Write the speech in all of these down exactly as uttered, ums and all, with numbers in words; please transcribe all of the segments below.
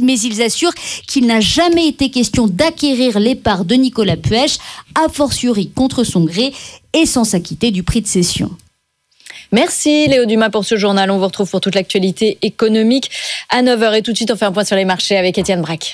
mais ils assurent qu'il n'a jamais été question d'acquérir les parts de Nicolas Puech, a fortiori contre son gré et sans s'acquitter du prix de cession. Merci Léo Dumas pour ce journal. On vous retrouve pour toute l'actualité économique à neuf heures. Et tout de suite, on fait un point sur les marchés avec Étienne Braque.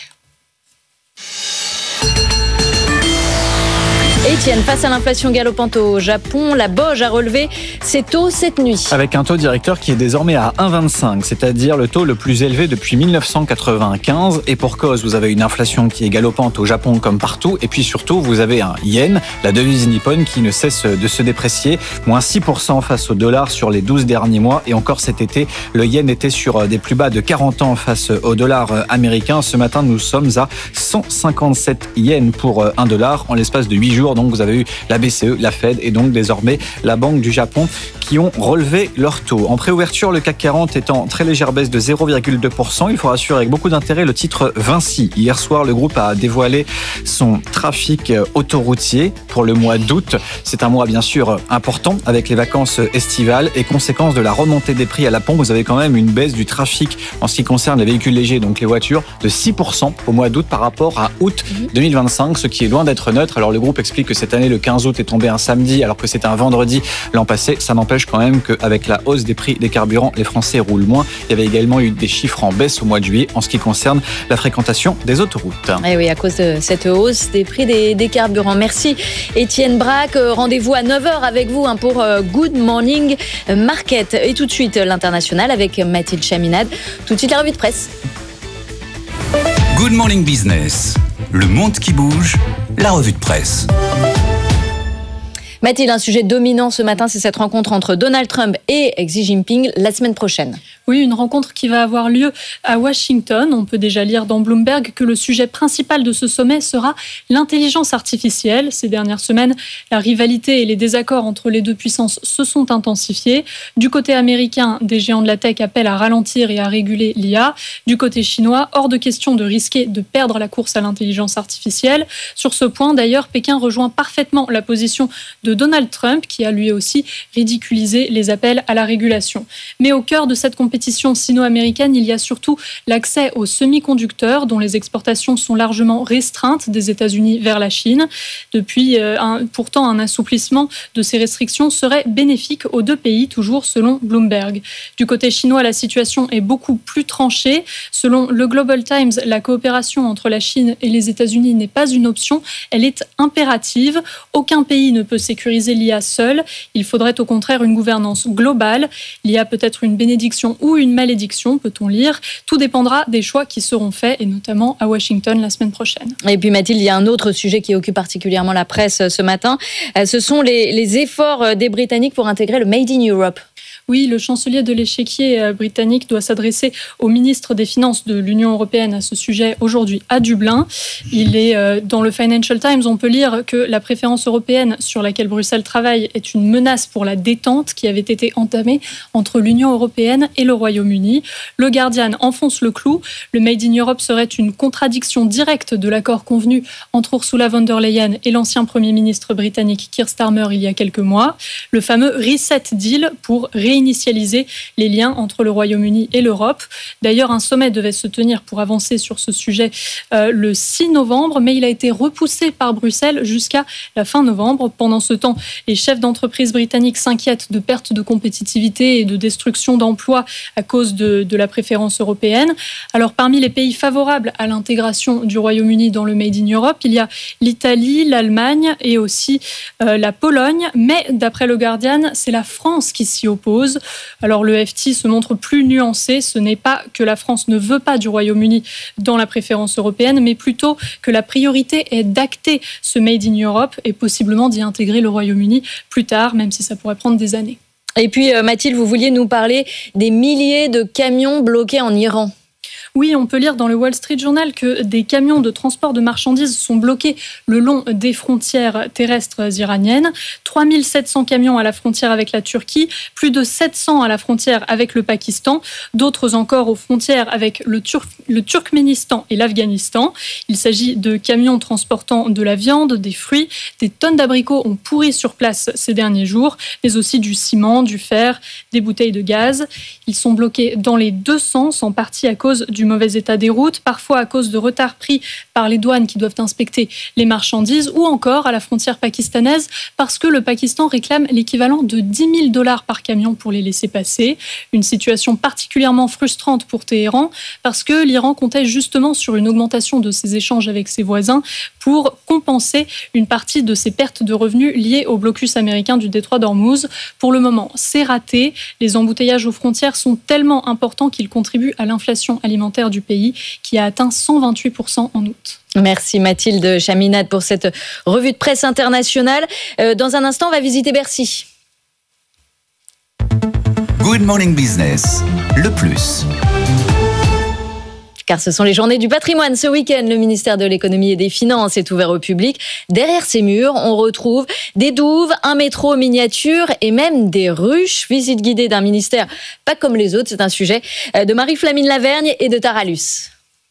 Étienne, face à l'inflation galopante au Japon, la B O J a relevé ses taux cette nuit. Avec un taux directeur qui est désormais à un virgule vingt-cinq, c'est-à-dire le taux le plus élevé depuis dix-neuf cent quatre-vingt-quinze. Et pour cause, vous avez une inflation qui est galopante au Japon comme partout. Et puis surtout, vous avez un yen, la devise nippone, qui ne cesse de se déprécier. moins six pour cent face au dollar sur les douze derniers mois. Et encore cet été, le yen était sur des plus bas de quarante ans face au dollar américain. Ce matin, nous sommes à cent cinquante-sept yens pour un dollar en l'espace de huit jours. Donc vous avez eu la B C E, la Fed et donc désormais la Banque du Japon qui ont relevé leur taux. En préouverture, le C A C quarante est en très légère baisse de zéro virgule deux pour cent. Il faut rassurer avec beaucoup d'intérêt le titre Vinci. Hier soir, le groupe a dévoilé son trafic autoroutier pour le mois d'août. C'est un mois bien sûr important avec les vacances estivales et conséquence de la remontée des prix à la pompe. Vous avez quand même une baisse du trafic en ce qui concerne les véhicules légers, donc les voitures, de six pour cent au mois d'août par rapport à août deux mille vingt-cinq, ce qui est loin d'être neutre. Alors le groupe explique que cette année, le quinze août est tombé un samedi alors que c'était un vendredi l'an passé. Ça n'empêche quand même qu'avec la hausse des prix des carburants, les Français roulent moins. Il y avait également eu des chiffres en baisse au mois de juillet en ce qui concerne la fréquentation des autoroutes. Et oui, à cause de cette hausse des prix des, des carburants. Merci Étienne Braque. Rendez-vous à neuf heures avec vous hein, pour Good Morning Market. Et tout de suite, l'international avec Mathilde Chaminade. Tout de suite, la revue de presse. Good Morning Business. Le monde qui bouge, la revue de presse. Mathilde, un sujet dominant ce matin, c'est cette rencontre entre Donald Trump et Xi Jinping la semaine prochaine. Oui, une rencontre qui va avoir lieu à Washington. On peut déjà lire dans Bloomberg que le sujet principal de ce sommet sera l'intelligence artificielle. Ces dernières semaines, la rivalité et les désaccords entre les deux puissances se sont intensifiés. Du côté américain, des géants de la tech appellent à ralentir et à réguler l'I A. Du côté chinois, hors de question de risquer de perdre la course à l'intelligence artificielle. Sur ce point, d'ailleurs, Pékin rejoint parfaitement la position de Donald Trump, qui a lui aussi ridiculisé les appels à la régulation. Mais au cœur de cette compétition sino-américaine, il y a surtout l'accès aux semi-conducteurs, dont les exportations sont largement restreintes des États-Unis vers la Chine. Depuis, euh, un, pourtant, un assouplissement de ces restrictions serait bénéfique aux deux pays, toujours selon Bloomberg. Du côté chinois, la situation est beaucoup plus tranchée. Selon le Global Times, la coopération entre la Chine et les États-Unis n'est pas une option, elle est impérative. Aucun pays ne peut sécuriser l'I A seul. Il faudrait au contraire une gouvernance globale. L'I A peut être une bénédiction ou une malédiction, peut-on lire. Tout dépendra des choix qui seront faits, et notamment à Washington la semaine prochaine. Et puis Mathilde, il y a un autre sujet qui occupe particulièrement la presse ce matin. Ce sont les, les efforts des Britanniques pour intégrer le Made in Europe. Oui, le chancelier de l'échiquier britannique doit s'adresser au ministre des Finances de l'Union européenne à ce sujet aujourd'hui à Dublin. Il est dans le Financial Times, on peut lire que la préférence européenne sur laquelle Bruxelles travaille est une menace pour la détente qui avait été entamée entre l'Union européenne et le Royaume-Uni. Le Guardian enfonce le clou. Le Made in Europe serait une contradiction directe de l'accord convenu entre Ursula von der Leyen et l'ancien Premier ministre britannique Keir Starmer il y a quelques mois. Le fameux Reset Deal pour réinitialiser les liens entre le Royaume-Uni et l'Europe. D'ailleurs, un sommet devait se tenir pour avancer sur ce sujet euh, le six novembre, mais il a été repoussé par Bruxelles jusqu'à la fin novembre. Pendant ce temps, les chefs d'entreprise britanniques s'inquiètent de perte de compétitivité et de destruction d'emplois à cause de, de la préférence européenne. Alors, parmi les pays favorables à l'intégration du Royaume-Uni dans le Made in Europe, il y a l'Italie, l'Allemagne et aussi euh, la Pologne. Mais d'après le Guardian, c'est la France qui s'y oppose. Alors le F T se montre plus nuancé. Ce n'est pas que la France ne veut pas du Royaume-Uni dans la préférence européenne, mais plutôt que la priorité est d'acter ce Made in Europe et possiblement d'y intégrer le Royaume-Uni plus tard, même si ça pourrait prendre des années. Et puis Mathilde, vous vouliez nous parler des milliers de camions bloqués en Iran. Oui, on peut lire dans le Wall Street Journal que des camions de transport de marchandises sont bloqués le long des frontières terrestres iraniennes. trois mille sept cents camions à la frontière avec la Turquie, plus de sept cents à la frontière avec le Pakistan, d'autres encore aux frontières avec le, Tur- le Turkménistan et l'Afghanistan. Il s'agit de camions transportant de la viande, des fruits, des tonnes d'abricots ont pourri sur place ces derniers jours, mais aussi du ciment, du fer, des bouteilles de gaz. Ils sont bloqués dans les deux sens, en partie à cause du mauvais état des routes, parfois à cause de retards pris par les douanes qui doivent inspecter les marchandises, ou encore à la frontière pakistanaise parce que le Pakistan réclame l'équivalent de dix mille dollars par camion pour les laisser passer. Une situation particulièrement frustrante pour Téhéran parce que l'Iran comptait justement sur une augmentation de ses échanges avec ses voisins pour compenser une partie de ses pertes de revenus liées au blocus américain du détroit d'Ormuz. Pour le moment, c'est raté. Les embouteillages aux frontières sont tellement importants qu'ils contribuent à l'inflation alimentaire du pays qui a atteint cent vingt-huit pour cent en août. Merci Mathilde Chaminade pour cette revue de presse internationale. Dans un instant, on va visiter Bercy. Good Morning Business, le plus. Car ce sont les journées du patrimoine. Ce week-end, le ministère de l'économie et des finances est ouvert au public. Derrière ces murs, on retrouve des douves, un métro miniature et même des ruches. Visite guidée d'un ministère pas comme les autres. C'est un sujet de Marie-Flamine Lavergne et de Taralus.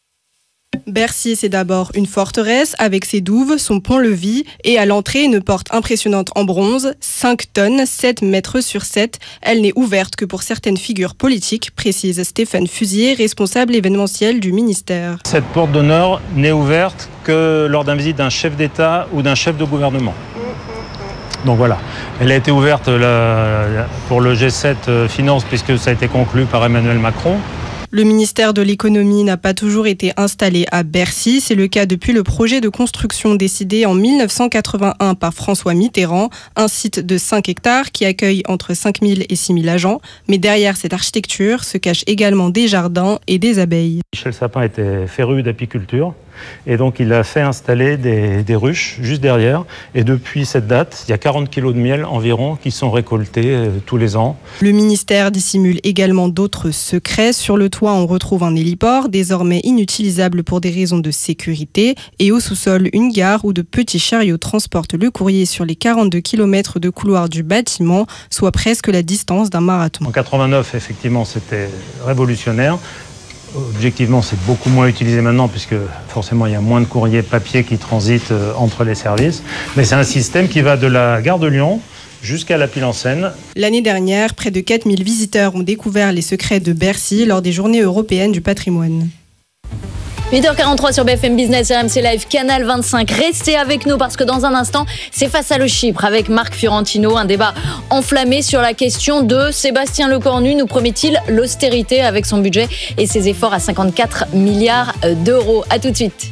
Bercy, c'est d'abord une forteresse avec ses douves, son pont-levis et à l'entrée une porte impressionnante en bronze, cinq tonnes, sept mètres sur sept. Elle n'est ouverte que pour certaines figures politiques, précise Stéphane Fusier, responsable événementiel du ministère. Cette porte d'honneur n'est ouverte que lors d'un visite d'un chef d'État ou d'un chef de gouvernement. Donc voilà, elle a été ouverte pour le G sept Finances puisque ça a été conclu par Emmanuel Macron. Le ministère de l'économie n'a pas toujours été installé à Bercy. C'est le cas depuis le projet de construction décidé en mille neuf cent quatre-vingt-un par François Mitterrand, un site de cinq hectares qui accueille entre cinq mille et six mille agents. Mais derrière cette architecture se cachent également des jardins et des abeilles. Michel Sapin était féru d'apiculture. Et donc il a fait installer des, des ruches juste derrière. Et depuis cette date, il y a quarante kilos de miel environ qui sont récoltés euh, tous les ans. Le ministère dissimule également d'autres secrets. Sur le toit, on retrouve un héliport, désormais inutilisable pour des raisons de sécurité. Et au sous-sol, une gare où de petits chariots transportent le courrier sur les quarante-deux kilomètres de couloir du bâtiment, soit presque la distance d'un marathon. En quatre-vingt-neuf, effectivement, c'était révolutionnaire. Objectivement, c'est beaucoup moins utilisé maintenant puisque forcément il y a moins de courrier papier qui transite entre les services. Mais c'est un système qui va de la gare de Lyon jusqu'à la pile en Seine. L'année dernière, près de quatre mille visiteurs ont découvert les secrets de Bercy lors des Journées européennes du patrimoine. huit heures quarante-trois sur B F M Business, R M C Live, Canal vingt-cinq. Restez avec nous parce que dans un instant, c'est Face à le Chypre avec Marc Fiorentino. Un débat enflammé sur la question de Sébastien Lecornu. Nous promet-il l'austérité avec son budget et ses efforts à cinquante-quatre milliards d'euros. À tout de suite.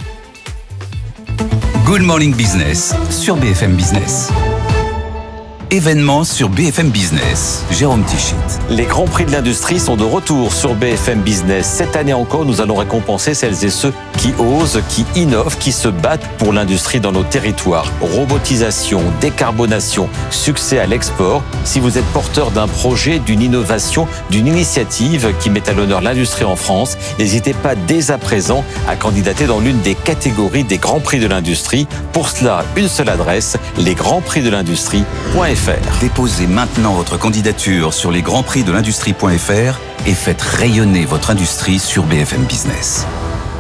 Good Morning Business sur B F M Business. Événements sur B F M Business. Jérôme Tichit. Les grands prix de l'industrie sont de retour sur B F M Business. Cette année encore, nous allons récompenser celles et ceux qui osent, qui innovent, qui se battent pour l'industrie dans nos territoires. Robotisation, décarbonation, succès à l'export. Si vous êtes porteur d'un projet, d'une innovation, d'une initiative qui met à l'honneur l'industrie en France, n'hésitez pas dès à présent à candidater dans l'une des catégories des grands prix de l'industrie. Pour cela, une seule adresse, les grands prix de l'industrie point f r. Déposez maintenant votre candidature sur les grands prix de l'industrie point f r et faites rayonner votre industrie sur B F M Business.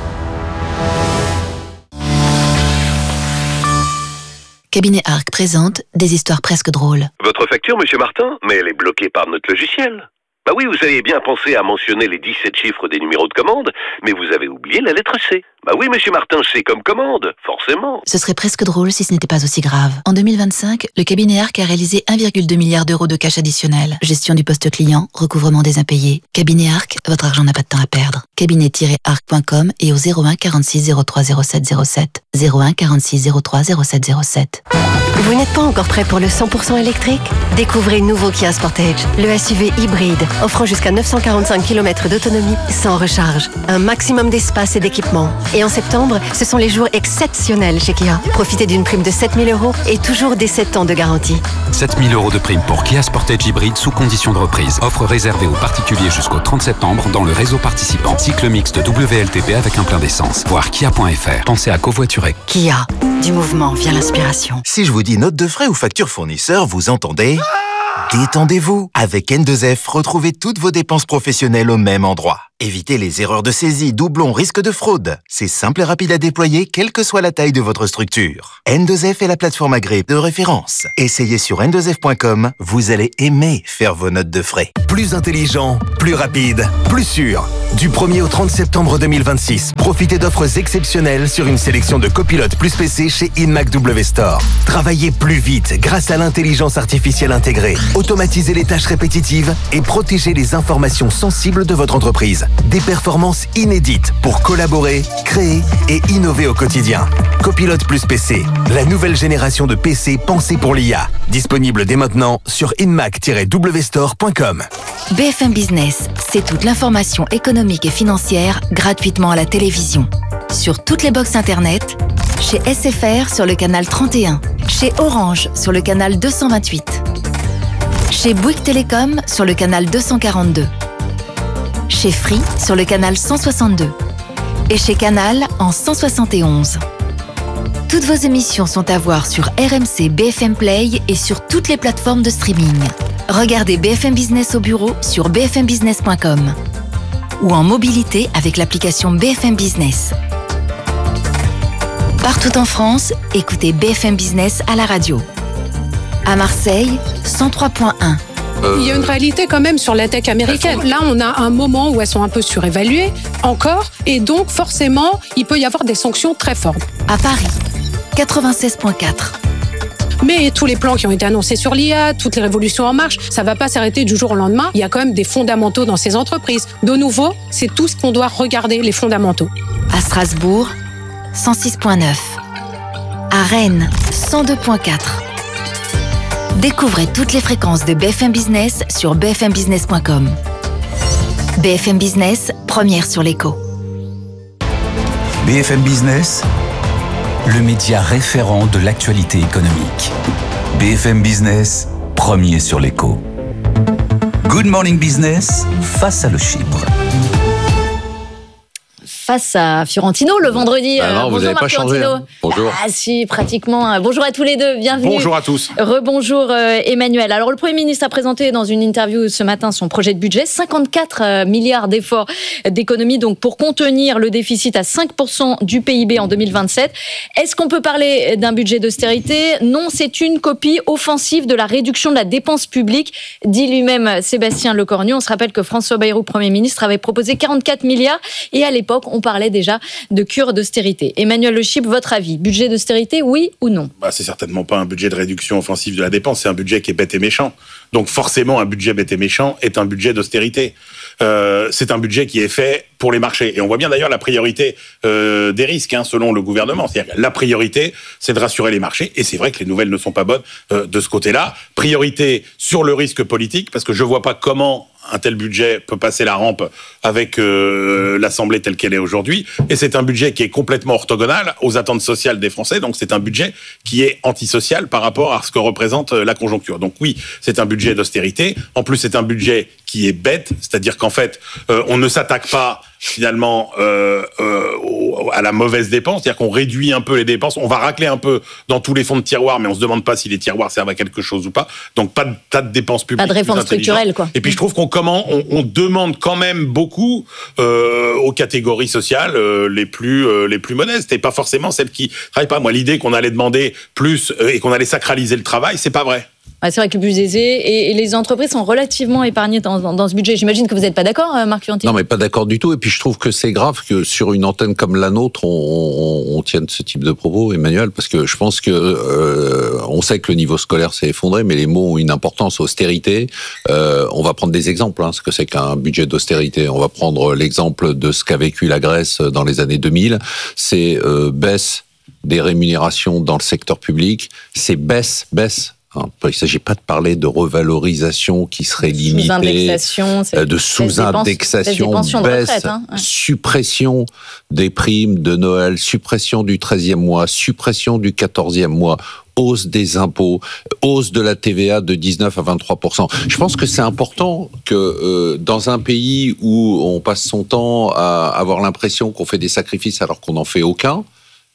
Cabinet Arc présente des histoires presque drôles. Votre facture, monsieur Martin? Mais elle est bloquée par notre logiciel. Bah oui, vous avez bien pensé à mentionner les dix-sept chiffres des numéros de commande, mais vous avez oublié la lettre C. Bah oui, monsieur Martin, C comme commande, forcément. Ce serait presque drôle si ce n'était pas aussi grave. En deux mille vingt-cinq, le cabinet Arc a réalisé un virgule deux milliard d'euros de cash additionnel. Gestion du poste client, recouvrement des impayés. Cabinet Arc, votre argent n'a pas de temps à perdre. cabinet tiret arc point com et au zéro un quarante-six zéro trois zéro sept zéro sept. zéro un quarante-six zéro trois zéro sept zéro sept. Vous n'êtes pas encore prêt pour le cent pour cent électrique? Découvrez le nouveau Kia Sportage, le S U V hybride, offrant jusqu'à neuf cent quarante-cinq kilomètres d'autonomie sans recharge. Un maximum d'espace et d'équipement. Et en septembre, ce sont les jours exceptionnels chez Kia. Profitez d'une prime de sept mille euros et toujours des sept ans de garantie. sept mille euros de prime pour Kia Sportage hybride sous condition de reprise. Offre réservée aux particuliers jusqu'au trente septembre dans le réseau participant. Cycle mixte W L T P avec un plein d'essence. Voir kia point f r. Pensez à covoiturer. Kia, du mouvement vient l'inspiration. Si je vous dis note de frais ou facture fournisseur, vous entendez? Détendez-vous. Avec N deux F, retrouvez toutes vos dépenses professionnelles au même endroit. Évitez les erreurs de saisie, doublons, risque de fraude. C'est simple et rapide à déployer, quelle que soit la taille de votre structure. N deux F est la plateforme agréée de référence. Essayez sur N deux F point com, vous allez aimer faire vos notes de frais. Plus intelligent, plus rapide, plus sûr. Du premier au trente septembre deux mille vingt-six, profitez d'offres exceptionnelles sur une sélection de copilotes plus P C chez Inmac W Store. Travaillez plus vite grâce à l'intelligence artificielle intégrée. Automatisez les tâches répétitives et protégez les informations sensibles de votre entreprise. Des performances inédites pour collaborer, créer et innover au quotidien. Copilote plus P C, la nouvelle génération de P C pensée pour l'I A. Disponible dès maintenant sur inmac tiret w store point com. B F M Business, c'est toute l'information économique et financière gratuitement à la télévision. Sur toutes les box internet, chez S F R sur le canal trente et un, chez Orange sur le canal deux cent vingt-huit, chez Bouygues Télécom sur le canal deux cent quarante-deux, chez Free sur le canal cent soixante-deux et chez Canal en cent soixante et onze. Toutes vos émissions sont à voir sur R M C B F M Play et sur toutes les plateformes de streaming. Regardez B F M Business au bureau sur b f m business point com ou en mobilité avec l'application B F M Business. Partout en France, écoutez B F M Business à la radio. À Marseille, cent trois point un. Il y a une réalité quand même sur la tech américaine. Là, on a un moment où elles sont un peu surévaluées, encore, et donc forcément, il peut y avoir des sanctions très fortes. À Paris, quatre-vingt-seize point quatre. Mais tous les plans qui ont été annoncés sur l'I A, toutes les révolutions en marche, ça ne va pas s'arrêter du jour au lendemain. Il y a quand même des fondamentaux dans ces entreprises. De nouveau, c'est tout ce qu'on doit regarder, les fondamentaux. À Strasbourg, cent six point neuf. À Rennes, cent deux point quatre. Découvrez toutes les fréquences de B F M Business sur b f m business point com. B F M Business, première sur l'écho. B F M Business, le média référent de l'actualité économique. B F M Business, premier sur l'écho. Good Morning Business, face à le Chypre. Face à Fiorentino le vendredi. Bah non, euh, vous n'avez pas changé. Hein. Bonjour. Ah si, pratiquement. Bonjour à tous les deux, bienvenue. Bonjour à tous. Rebonjour euh, Emmanuel. Alors le Premier ministre a présenté dans une interview ce matin son projet de budget, cinquante-quatre euh, milliards d'efforts d'économie donc pour contenir le déficit à cinq pour cent du P I B en deux mille vingt-sept. Est-ce qu'on peut parler d'un budget d'austérité ? Non, c'est une copie offensive de la réduction de la dépense publique, dit lui-même Sébastien Lecornu. On se rappelle que François Bayrou, Premier ministre, avait proposé quarante-quatre milliards et à l'époque, on parlait déjà de cure d'austérité. Emmanuel Le Chypre, votre avis, budget d'austérité, oui ou non ? Bah, c'est certainement pas un budget de réduction offensive de la dépense, c'est un budget qui est bête et méchant. Donc forcément, un budget bête et méchant est un budget d'austérité. Euh, c'est un budget qui est fait pour les marchés. Et on voit bien d'ailleurs la priorité euh, des risques, hein, selon le gouvernement. C'est-à-dire que la priorité, c'est de rassurer les marchés. Et c'est vrai que les nouvelles ne sont pas bonnes euh, de ce côté-là. Priorité sur le risque politique, parce que je vois pas comment un tel budget peut passer la rampe avec euh, l'Assemblée telle qu'elle est aujourd'hui. Et c'est un budget qui est complètement orthogonal aux attentes sociales des Français. Donc c'est un budget qui est antisocial par rapport à ce que représente la conjoncture. Donc oui, c'est un budget d'austérité. En plus, c'est un budget qui est bête, c'est-à-dire qu'en fait, euh, on ne s'attaque pas finalement euh, euh, à la mauvaise dépense, c'est-à-dire qu'on réduit un peu les dépenses, on va racler un peu dans tous les fonds de tiroirs, mais on se demande pas si les tiroirs servent à quelque chose ou pas. Donc pas de tas de dépenses publiques. Pas de réforme structurelle, quoi. Et puis je trouve qu'on comment on, on demande quand même beaucoup euh, aux catégories sociales euh, les plus euh, les plus modestes et pas forcément celles qui travaillent pas. Moi, l'idée qu'on allait demander plus euh, et qu'on allait sacraliser le travail, c'est pas vrai. Ouais, c'est vrai que les plus aisés et, et les entreprises sont relativement épargnées dans, dans, dans ce budget. J'imagine que vous n'êtes pas d'accord, Marc Fiorentino ? Non, mais pas d'accord du tout. Et puis je trouve que c'est grave que sur une antenne comme la nôtre, on, on, on tienne ce type de propos, Emmanuel, parce que je pense que euh, on sait que le niveau scolaire s'est effondré, mais les mots ont une importance. Austérité. Euh, on va prendre des exemples. Hein, ce que c'est qu'un budget d'austérité. On va prendre l'exemple de ce qu'a vécu la Grèce dans les années deux mille. C'est euh, baisse des rémunérations dans le secteur public. C'est baisse, baisse. Il ne s'agit pas de parler de revalorisation qui serait limitée, de sous-indexation, de baisse, retraite, hein. Ouais. Suppression des primes de Noël, suppression du treizième mois, suppression du quatorzième mois, hausse des impôts, hausse de la T V A de dix-neuf à vingt-trois pour cent. Je pense que c'est important que euh, dans un pays où on passe son temps à avoir l'impression qu'on fait des sacrifices alors qu'on n'en fait aucun,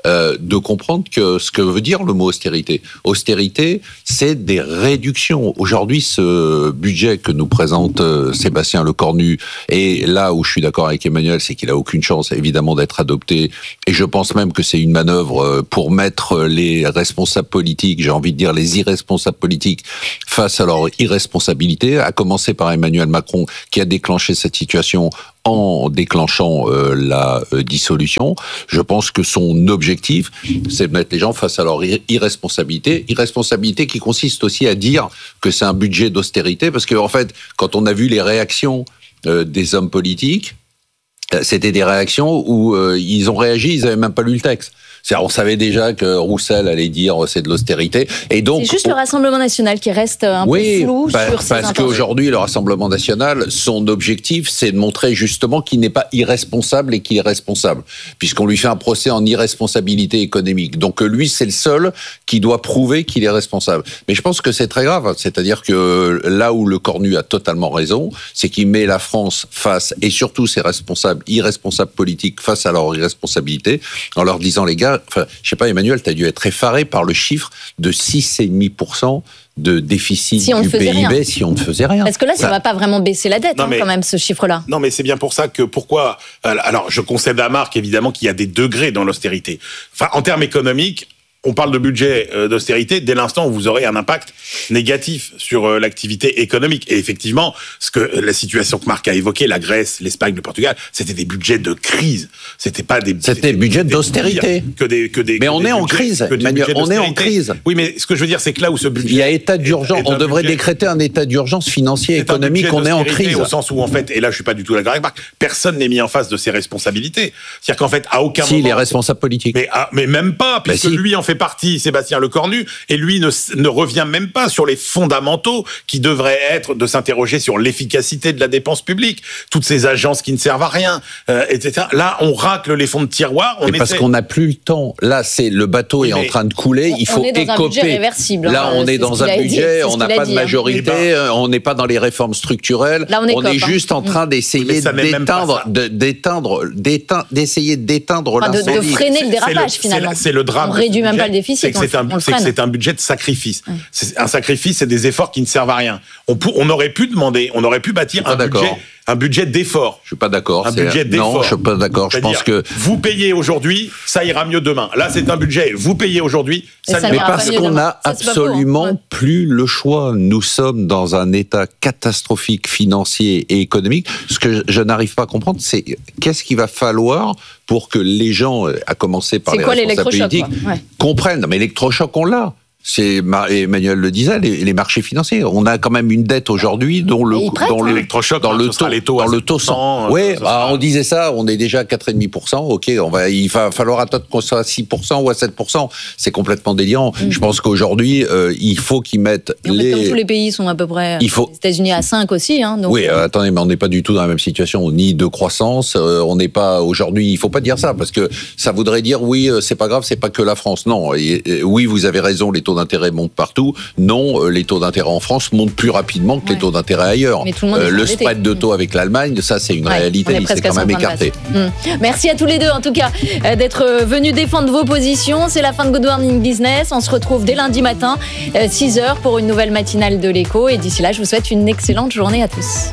euh, de comprendre que ce que veut dire le mot austérité. Austérité, c'est des réductions. Aujourd'hui, ce budget que nous présente euh, Sébastien Lecornu, et là où je suis d'accord avec Emmanuel, c'est qu'il a aucune chance, évidemment, d'être adopté. Et je pense même que c'est une manœuvre pour mettre les responsables politiques, j'ai envie de dire les irresponsables politiques, face à leur irresponsabilité, à commencer par Emmanuel Macron, qui a déclenché cette situation en déclenchant euh, la euh, dissolution. Je pense que son objectif, c'est de mettre les gens face à leur irresponsabilité. Irresponsabilité qui consiste aussi à dire que c'est un budget d'austérité, parce que en fait, quand on a vu les réactions euh, des hommes politiques, c'était des réactions où euh, ils ont réagi, ils n'avaient même pas lu le texte. C'est-à-dire, on savait déjà que Roussel allait dire c'est de l'austérité. Et donc, c'est juste le Rassemblement national qui reste un oui, peu flou bah, sur ces parce qu'aujourd'hui, le Rassemblement national, son objectif, c'est de montrer justement qu'il n'est pas irresponsable et qu'il est responsable, puisqu'on lui fait un procès en irresponsabilité économique. Donc lui, c'est le seul qui doit prouver qu'il est responsable. Mais je pense que c'est très grave. C'est-à-dire que là où le Cornu a totalement raison, c'est qu'il met la France face, et surtout ses responsables, irresponsables politiques, face à leur irresponsabilité, en leur disant, les gars, enfin, je sais pas, Emmanuel, tu as dû être effaré par le chiffre de six virgule cinq pour cent de déficit si du P I B si on ne faisait rien. Parce que là, ça ne va pas vraiment baisser la dette, Non, hein, mais- quand même, ce chiffre-là. Non, mais c'est bien pour ça que pourquoi. Alors, je concède à Marc évidemment qu'il y a des degrés dans l'austérité. Enfin, en termes économiques, on parle de budget euh, d'austérité dès l'instant où vous aurez un impact négatif sur euh, l'activité économique. Et effectivement, ce que euh, la situation que Marc a évoquée, la Grèce, l'Espagne, le Portugal, c'était des budgets de crise. C'était pas des. C'était des budgets d'austérité. Que des, que des. Mais que on des est en budgets- crise, que des Emmanuel, budgets on est en d'austérité. crise. Oui, mais ce que je veux dire, c'est que là où ce budget. Il y a état d'urgence. est On un devrait budget- décréter un état d'urgence financier et C'est un économique. budget On est en d'austérité crise. Au sens où, en fait, et là, je suis pas du tout d'accord avec Marc, personne n'est mis en face de ses responsabilités. C'est-à-dire qu'en fait, à aucun Si, moment. les responsables politiques. Mais, ah, mais même pas, puisque si. lui en fait partie, Sébastien Lecornu, et lui ne, ne revient même pas sur les fondamentaux qui devraient être de s'interroger sur l'efficacité de la dépense publique. Toutes ces agences qui ne servent à rien, euh, et cetera. Là, on racle les fonds de tiroir. On Mais parce essaie- qu'on n'a plus le temps. Là, c'est le bateau Oui, est mais en train de couler. Il on faut est dans un écoper. budget réversible, Là, hein, on c'est est ce dans qu'il un a dit, budget. c'est ce On n'a qu'il a pas de dit, hein. majorité. euh, On n'est pas dans les réformes structurelles. Là, on écope, est hein. juste en train Oui, mais d'essayer ça n'est même pas d'éteindre, ça. de- d'éteindre, d'éteindre, d'essayer d'éteindre Enfin, de- de l'incendie. freiner le C'est- dérapage, c'est finalement. C'est c'est le drame. On de ce réduit même budget, pas le déficit, C'est que on c'est le- un, on le c'est que freine. c'est un budget de sacrifice. C'est un sacrifice, c'est des efforts qui ne servent à rien. On, pou- on aurait pu demander, on aurait pu bâtir pas un budget, d'accord. un budget d'effort. Je suis pas d'accord. Un c'est- budget d'effort. Non, je suis pas d'accord. Je pense C'est-à-dire, que vous payez aujourd'hui, ça ira mieux demain. Là, c'est un budget. Vous payez aujourd'hui, Et ça, ça n'ira Mais n'ira pas pas parce mieux qu'on demain. n'a Ça, c'est pas faux, hein. absolument Ouais. plus le choix. Nous sommes dans un état catastrophique financier et économique. Ce que je, je n'arrive pas à comprendre, c'est qu'est-ce qu'il va falloir pour que les gens, à commencer par C'est les quoi responsables l'électrochoc, politiques, quoi. Ouais. comprennent. Mais l'électrochoc, on l'a. C'est Mar- Emmanuel le disait, les, les marchés financiers. On a quand même une dette aujourd'hui dont le Et ils prêtent, dans le L'électrochoc, dans hein, le ce taux sera les taux à dans le sept taux pour cent, cent. euh, Oui, ce bah, sera- on disait ça, on est déjà à quatre virgule cinq pour cent. OK, on va il va falloir attendre qu'on soit à six pour cent ou à sept pour cent. C'est complètement délirant. Mm. Je pense qu'aujourd'hui, euh, il faut qu'ils mettent Et en fait, les comme tous les pays sont à peu près. Il faut- Les États-Unis à cinq aussi. Hein, donc, Oui, euh, attendez, mais on n'est pas du tout dans la même situation, ni de croissance. euh, on n'est pas aujourd'hui. Il faut pas dire ça parce que ça voudrait dire oui, euh, c'est pas grave, c'est pas que la France. Non, et, et, oui, vous avez raison, les taux d'intérêt montent partout. Non, euh, les taux d'intérêt en France montent plus rapidement que Ouais. les taux d'intérêt ailleurs. Mais tout le monde est le endetté. spread de taux avec l'Allemagne, ça c'est une Ouais, on réalité, est il s'est presque à quand même cent points de écarté. base. Mmh. Merci à tous les deux, en tout cas, euh, d'être euh, venus défendre vos positions. C'est la fin de Good Morning Business. On se retrouve dès lundi matin, euh, six heures, pour une nouvelle matinale de l'Écho. Et d'ici là, je vous souhaite une excellente journée à tous.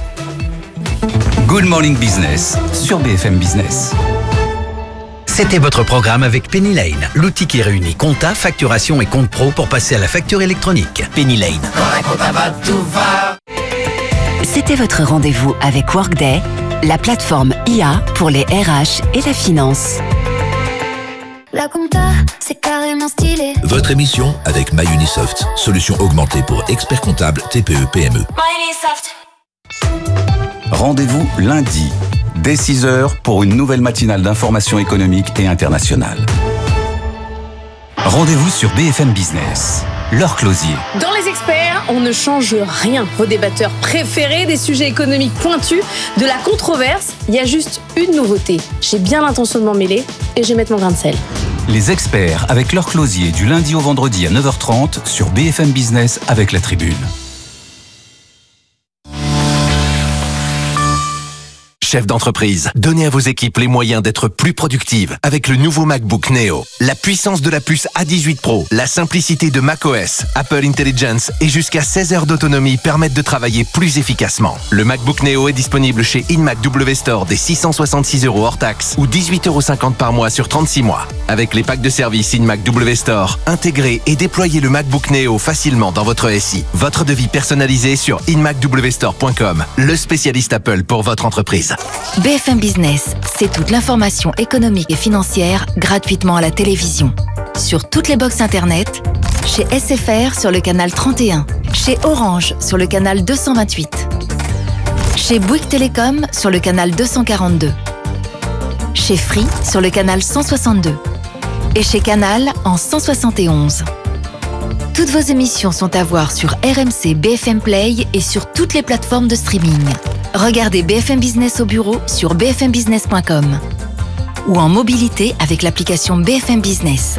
Good Morning Business sur B F M Business. C'était votre programme avec Penny Lane, l'outil qui réunit compta, facturation et compte pro pour passer à la facture électronique. Penny Lane. C'était votre rendez-vous avec Workday, la plateforme I A pour les R H et la finance. La compta, c'est carrément stylé. Votre émission avec MyUnisoft, solution augmentée pour experts comptables T P E P M E. MyUnisoft. Rendez-vous lundi, dès six heures, pour une nouvelle matinale d'information économique et internationale. Rendez-vous sur B F M Business. Laure Closier. Dans les experts, on ne change rien. Vos débatteurs préférés, des sujets économiques pointus, de la controverse, il y a juste une nouveauté. J'ai bien l'intention de m'en mêler et je vais mettre mon grain de sel. Les experts avec Laure Closier du lundi au vendredi à neuf heures trente sur B F M Business avec la Tribune. chefs d'entreprise. Donnez à vos équipes les moyens d'être plus productives avec le nouveau MacBook Neo. La puissance de la puce A dix-huit Pro, la simplicité de macOS, Apple Intelligence et jusqu'à seize heures d'autonomie permettent de travailler plus efficacement. Le MacBook Neo est disponible chez InMac W Store dès six cent soixante-six euros hors taxe ou dix-huit euros cinquante par mois sur trente-six mois. Avec les packs de service InMac W Store, intégrez et déployez le MacBook Neo facilement dans votre S I. Votre devis personnalisé sur in mac w store point com, le spécialiste Apple pour votre entreprise. B F M Business, c'est toute l'information économique et financière gratuitement à la télévision. Sur toutes les box internet, chez S F R sur le canal trente et un, chez Orange sur le canal deux cent vingt-huit, chez Bouygues Télécom sur le canal deux cent quarante-deux, chez Free sur le canal cent soixante-deux et chez Canal en cent soixante et onze. Toutes vos émissions sont à voir sur R M C B F M Play et sur toutes les plateformes de streaming. Regardez B F M Business au bureau sur b f m business point com ou en mobilité avec l'application B F M Business.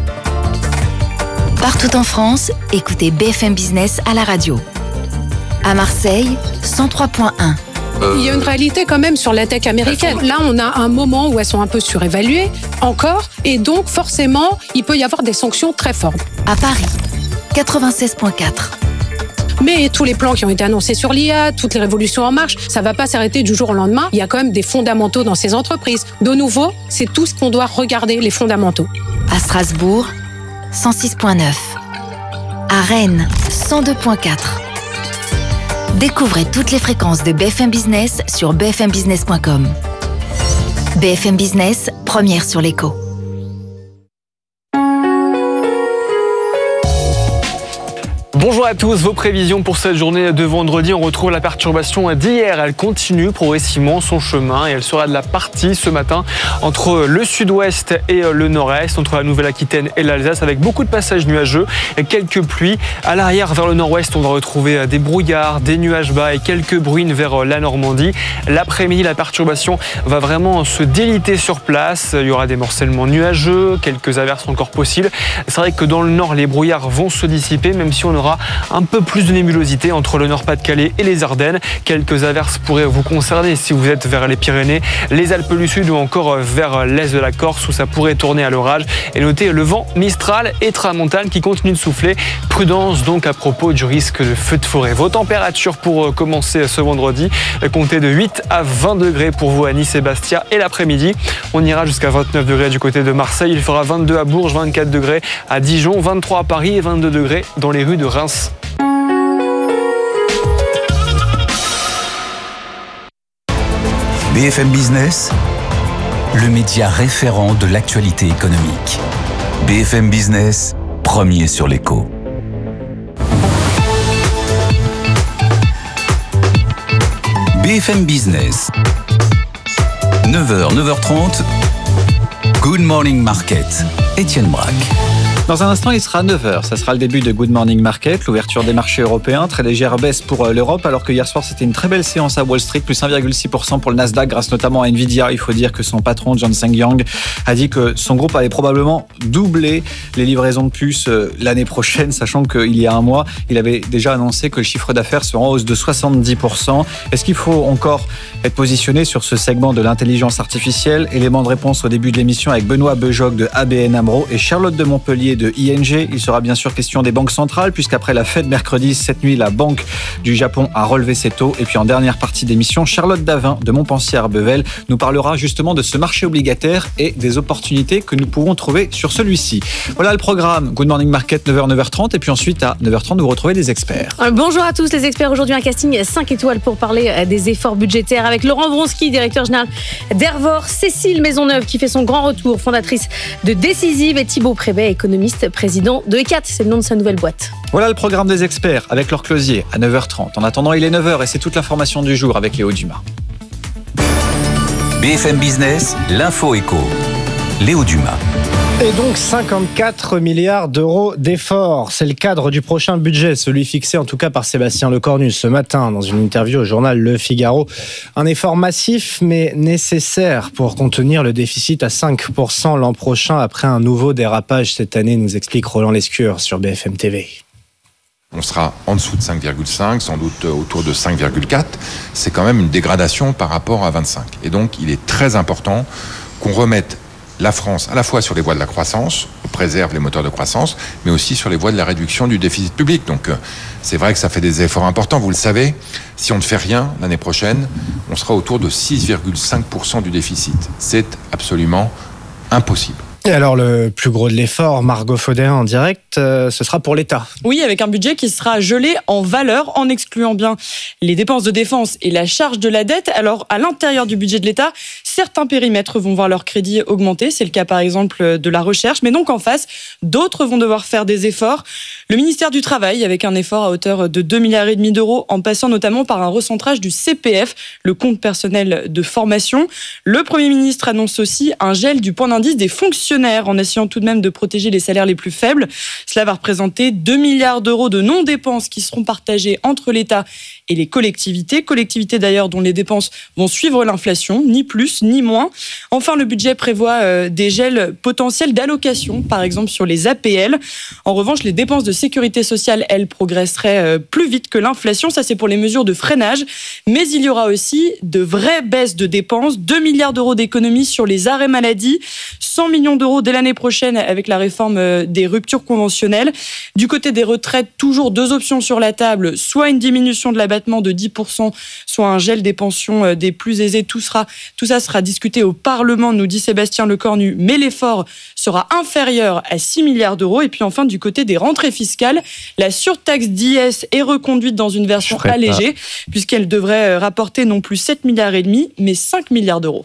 Partout en France, écoutez B F M Business à la radio. À Marseille, cent trois point un. Il y a une réalité quand même sur la tech américaine. Là, on a un moment où elles sont un peu surévaluées, encore, et donc forcément, il peut y avoir des sanctions très fortes. À Paris, quatre-vingt-seize point quatre. Mais tous les plans qui ont été annoncés sur l'I A, toutes les révolutions en marche, ça ne va pas s'arrêter du jour au lendemain. Il y a quand même des fondamentaux dans ces entreprises. De nouveau, c'est tout ce qu'on doit regarder, les fondamentaux. À Strasbourg, cent six point neuf. À Rennes, cent deux point quatre. Découvrez toutes les fréquences de B F M Business sur b f m business point com. B F M Business, première sur l'écho. Bonjour à tous, vos prévisions pour cette journée de vendredi. On retrouve la perturbation d'hier. Elle continue progressivement son chemin et elle sera de la partie ce matin entre le sud-ouest et le nord-est, entre la Nouvelle-Aquitaine et l'Alsace, avec beaucoup de passages nuageux et quelques pluies. À l'arrière, vers le nord-ouest, on va retrouver des brouillards, des nuages bas et quelques bruines vers la Normandie. L'après-midi, la perturbation va vraiment se déliter sur place. Il y aura des morcellements nuageux, quelques averses encore possibles. C'est vrai que dans le nord, les brouillards vont se dissiper, même si on aura un peu plus de nébulosité entre le Nord-Pas-de-Calais et les Ardennes. Quelques averses pourraient vous concerner si vous êtes vers les Pyrénées, les Alpes du Sud ou encore vers l'est de la Corse où ça pourrait tourner à l'orage. Et notez le vent Mistral et Tramontane qui continue de souffler. Prudence donc à propos du risque de feu de forêt. Vos températures pour commencer ce vendredi, comptez de huit à vingt degrés pour vous à Nice et Bastia. Et l'après-midi, on ira jusqu'à vingt-neuf degrés du côté de Marseille. Il fera vingt-deux à Bourges, vingt-quatre degrés à Dijon, vingt-trois à Paris et vingt-deux degrés dans les rues de Reims. B F M Business, le média référent de l'actualité économique. B F M Business, premier sur l'écho. B F M Business, neuf heures, neuf heures trente, Good Morning Market, Étienne Braque. Dans un instant, il sera neuf heures. Ça sera le début de Good Morning Market, l'ouverture des marchés européens. Très légère baisse pour l'Europe, alors que hier soir, c'était une très belle séance à Wall Street, plus un virgule six pour cent pour le Nasdaq, grâce notamment à Nvidia. Il faut dire que son patron, Jensen Huang, a dit que son groupe allait probablement doubler les livraisons de puces l'année prochaine, sachant qu'il y a un mois, il avait déjà annoncé que le chiffre d'affaires sera en hausse de soixante-dix pour cent. Est-ce qu'il faut encore être positionné sur ce segment de l'intelligence artificielle? Élément de réponse au début de l'émission avec Benoît Bejoc de A B N AMRO et Charlotte de Montpellier de I N G. Il sera bien sûr question des banques centrales, puisqu'après la Fed mercredi, cette nuit, la Banque du Japon a relevé ses taux. Et puis en dernière partie d'émission, Charlotte Davin de Montpensier Arbevel nous parlera justement de ce marché obligataire et des opportunités que nous pourrons trouver sur celui-ci. Voilà le programme Good Morning Market, neuf heures, neuf heures trente. Et puis ensuite, à neuf heures trente, vous retrouvez des experts. Bonjour à tous les experts. Aujourd'hui, un casting cinq étoiles pour parler des efforts budgétaires avec Laurent Vronsky, directeur général d'Hervor, Cécile Maisonneuve qui fait son grand retour, fondatrice de Décisive, et Thibaut Prébet, économiste, président de E C A T, c'est le nom de sa nouvelle boîte. Voilà le programme des experts avec leur closier à neuf heures trente. En attendant, il est neuf heures et c'est toute l'information du jour avec Léo Dumas. B F M Business, l'info éco. Léo Dumas. Et donc cinquante-quatre milliards d'euros d'efforts. C'est le cadre du prochain budget, celui fixé en tout cas par Sébastien Lecornu ce matin dans une interview au journal Le Figaro. Un effort massif mais nécessaire pour contenir le déficit à cinq pour cent l'an prochain après un nouveau dérapage cette année, nous explique Roland Lescure sur B F M T V. on sera en dessous de cinq virgule cinq, sans doute autour de cinq virgule quatre. C'est quand même une dégradation par rapport à vingt-cinq. Et donc, il est très important qu'on remette la France à la fois sur les voies de la croissance, on préserve les moteurs de croissance, mais aussi sur les voies de la réduction du déficit public. Donc, c'est vrai que ça fait des efforts importants. Vous le savez, si on ne fait rien l'année prochaine, on sera autour de six virgule cinq pour cent du déficit. C'est absolument impossible. Et alors, le plus gros de l'effort, Margot Faudéré en direct, euh, ce sera pour l'État. Oui, avec un budget qui sera gelé en valeur, en excluant bien les dépenses de défense et la charge de la dette. Alors, à l'intérieur du budget de l'État, certains périmètres vont voir leur crédit augmenter. C'est le cas, par exemple, de la recherche. Mais donc, en face, d'autres vont devoir faire des efforts. Le ministère du Travail, avec un effort à hauteur de deux virgule cinq milliards d'euros, en passant notamment par un recentrage du C P F, le compte personnel de formation. Le Premier ministre annonce aussi un gel du point d'indice des fonctionnaires, en essayant tout de même de protéger les salaires les plus faibles. Cela va représenter deux milliards d'euros de non-dépenses qui seront partagés entre l'État et les collectivités. Collectivités d'ailleurs dont les dépenses vont suivre l'inflation, ni plus ni moins. Enfin, le budget prévoit euh, des gels potentiels d'allocations, par exemple sur les A P L. En revanche, les dépenses de sécurité sociale, elles, progresseraient euh, plus vite que l'inflation. Ça, c'est pour les mesures de freinage. Mais il y aura aussi de vraies baisses de dépenses. deux milliards d'euros d'économies sur les arrêts maladie, cent millions d'euros dès l'année prochaine avec la réforme des ruptures conventionnelles. Du côté des retraites, toujours deux options sur la table, soit une diminution de l'abattement de dix pour cent, soit un gel des pensions des plus aisés. Tout, sera, tout ça sera discuté au Parlement, nous dit Sébastien Lecornu, mais l'effort sera inférieur à six milliards d'euros. Et puis enfin, du côté des rentrées fiscales, la surtaxe d'I S est reconduite dans une version allégée, pas. puisqu'elle devrait rapporter non plus sept milliards et demi, mais cinq milliards d'euros.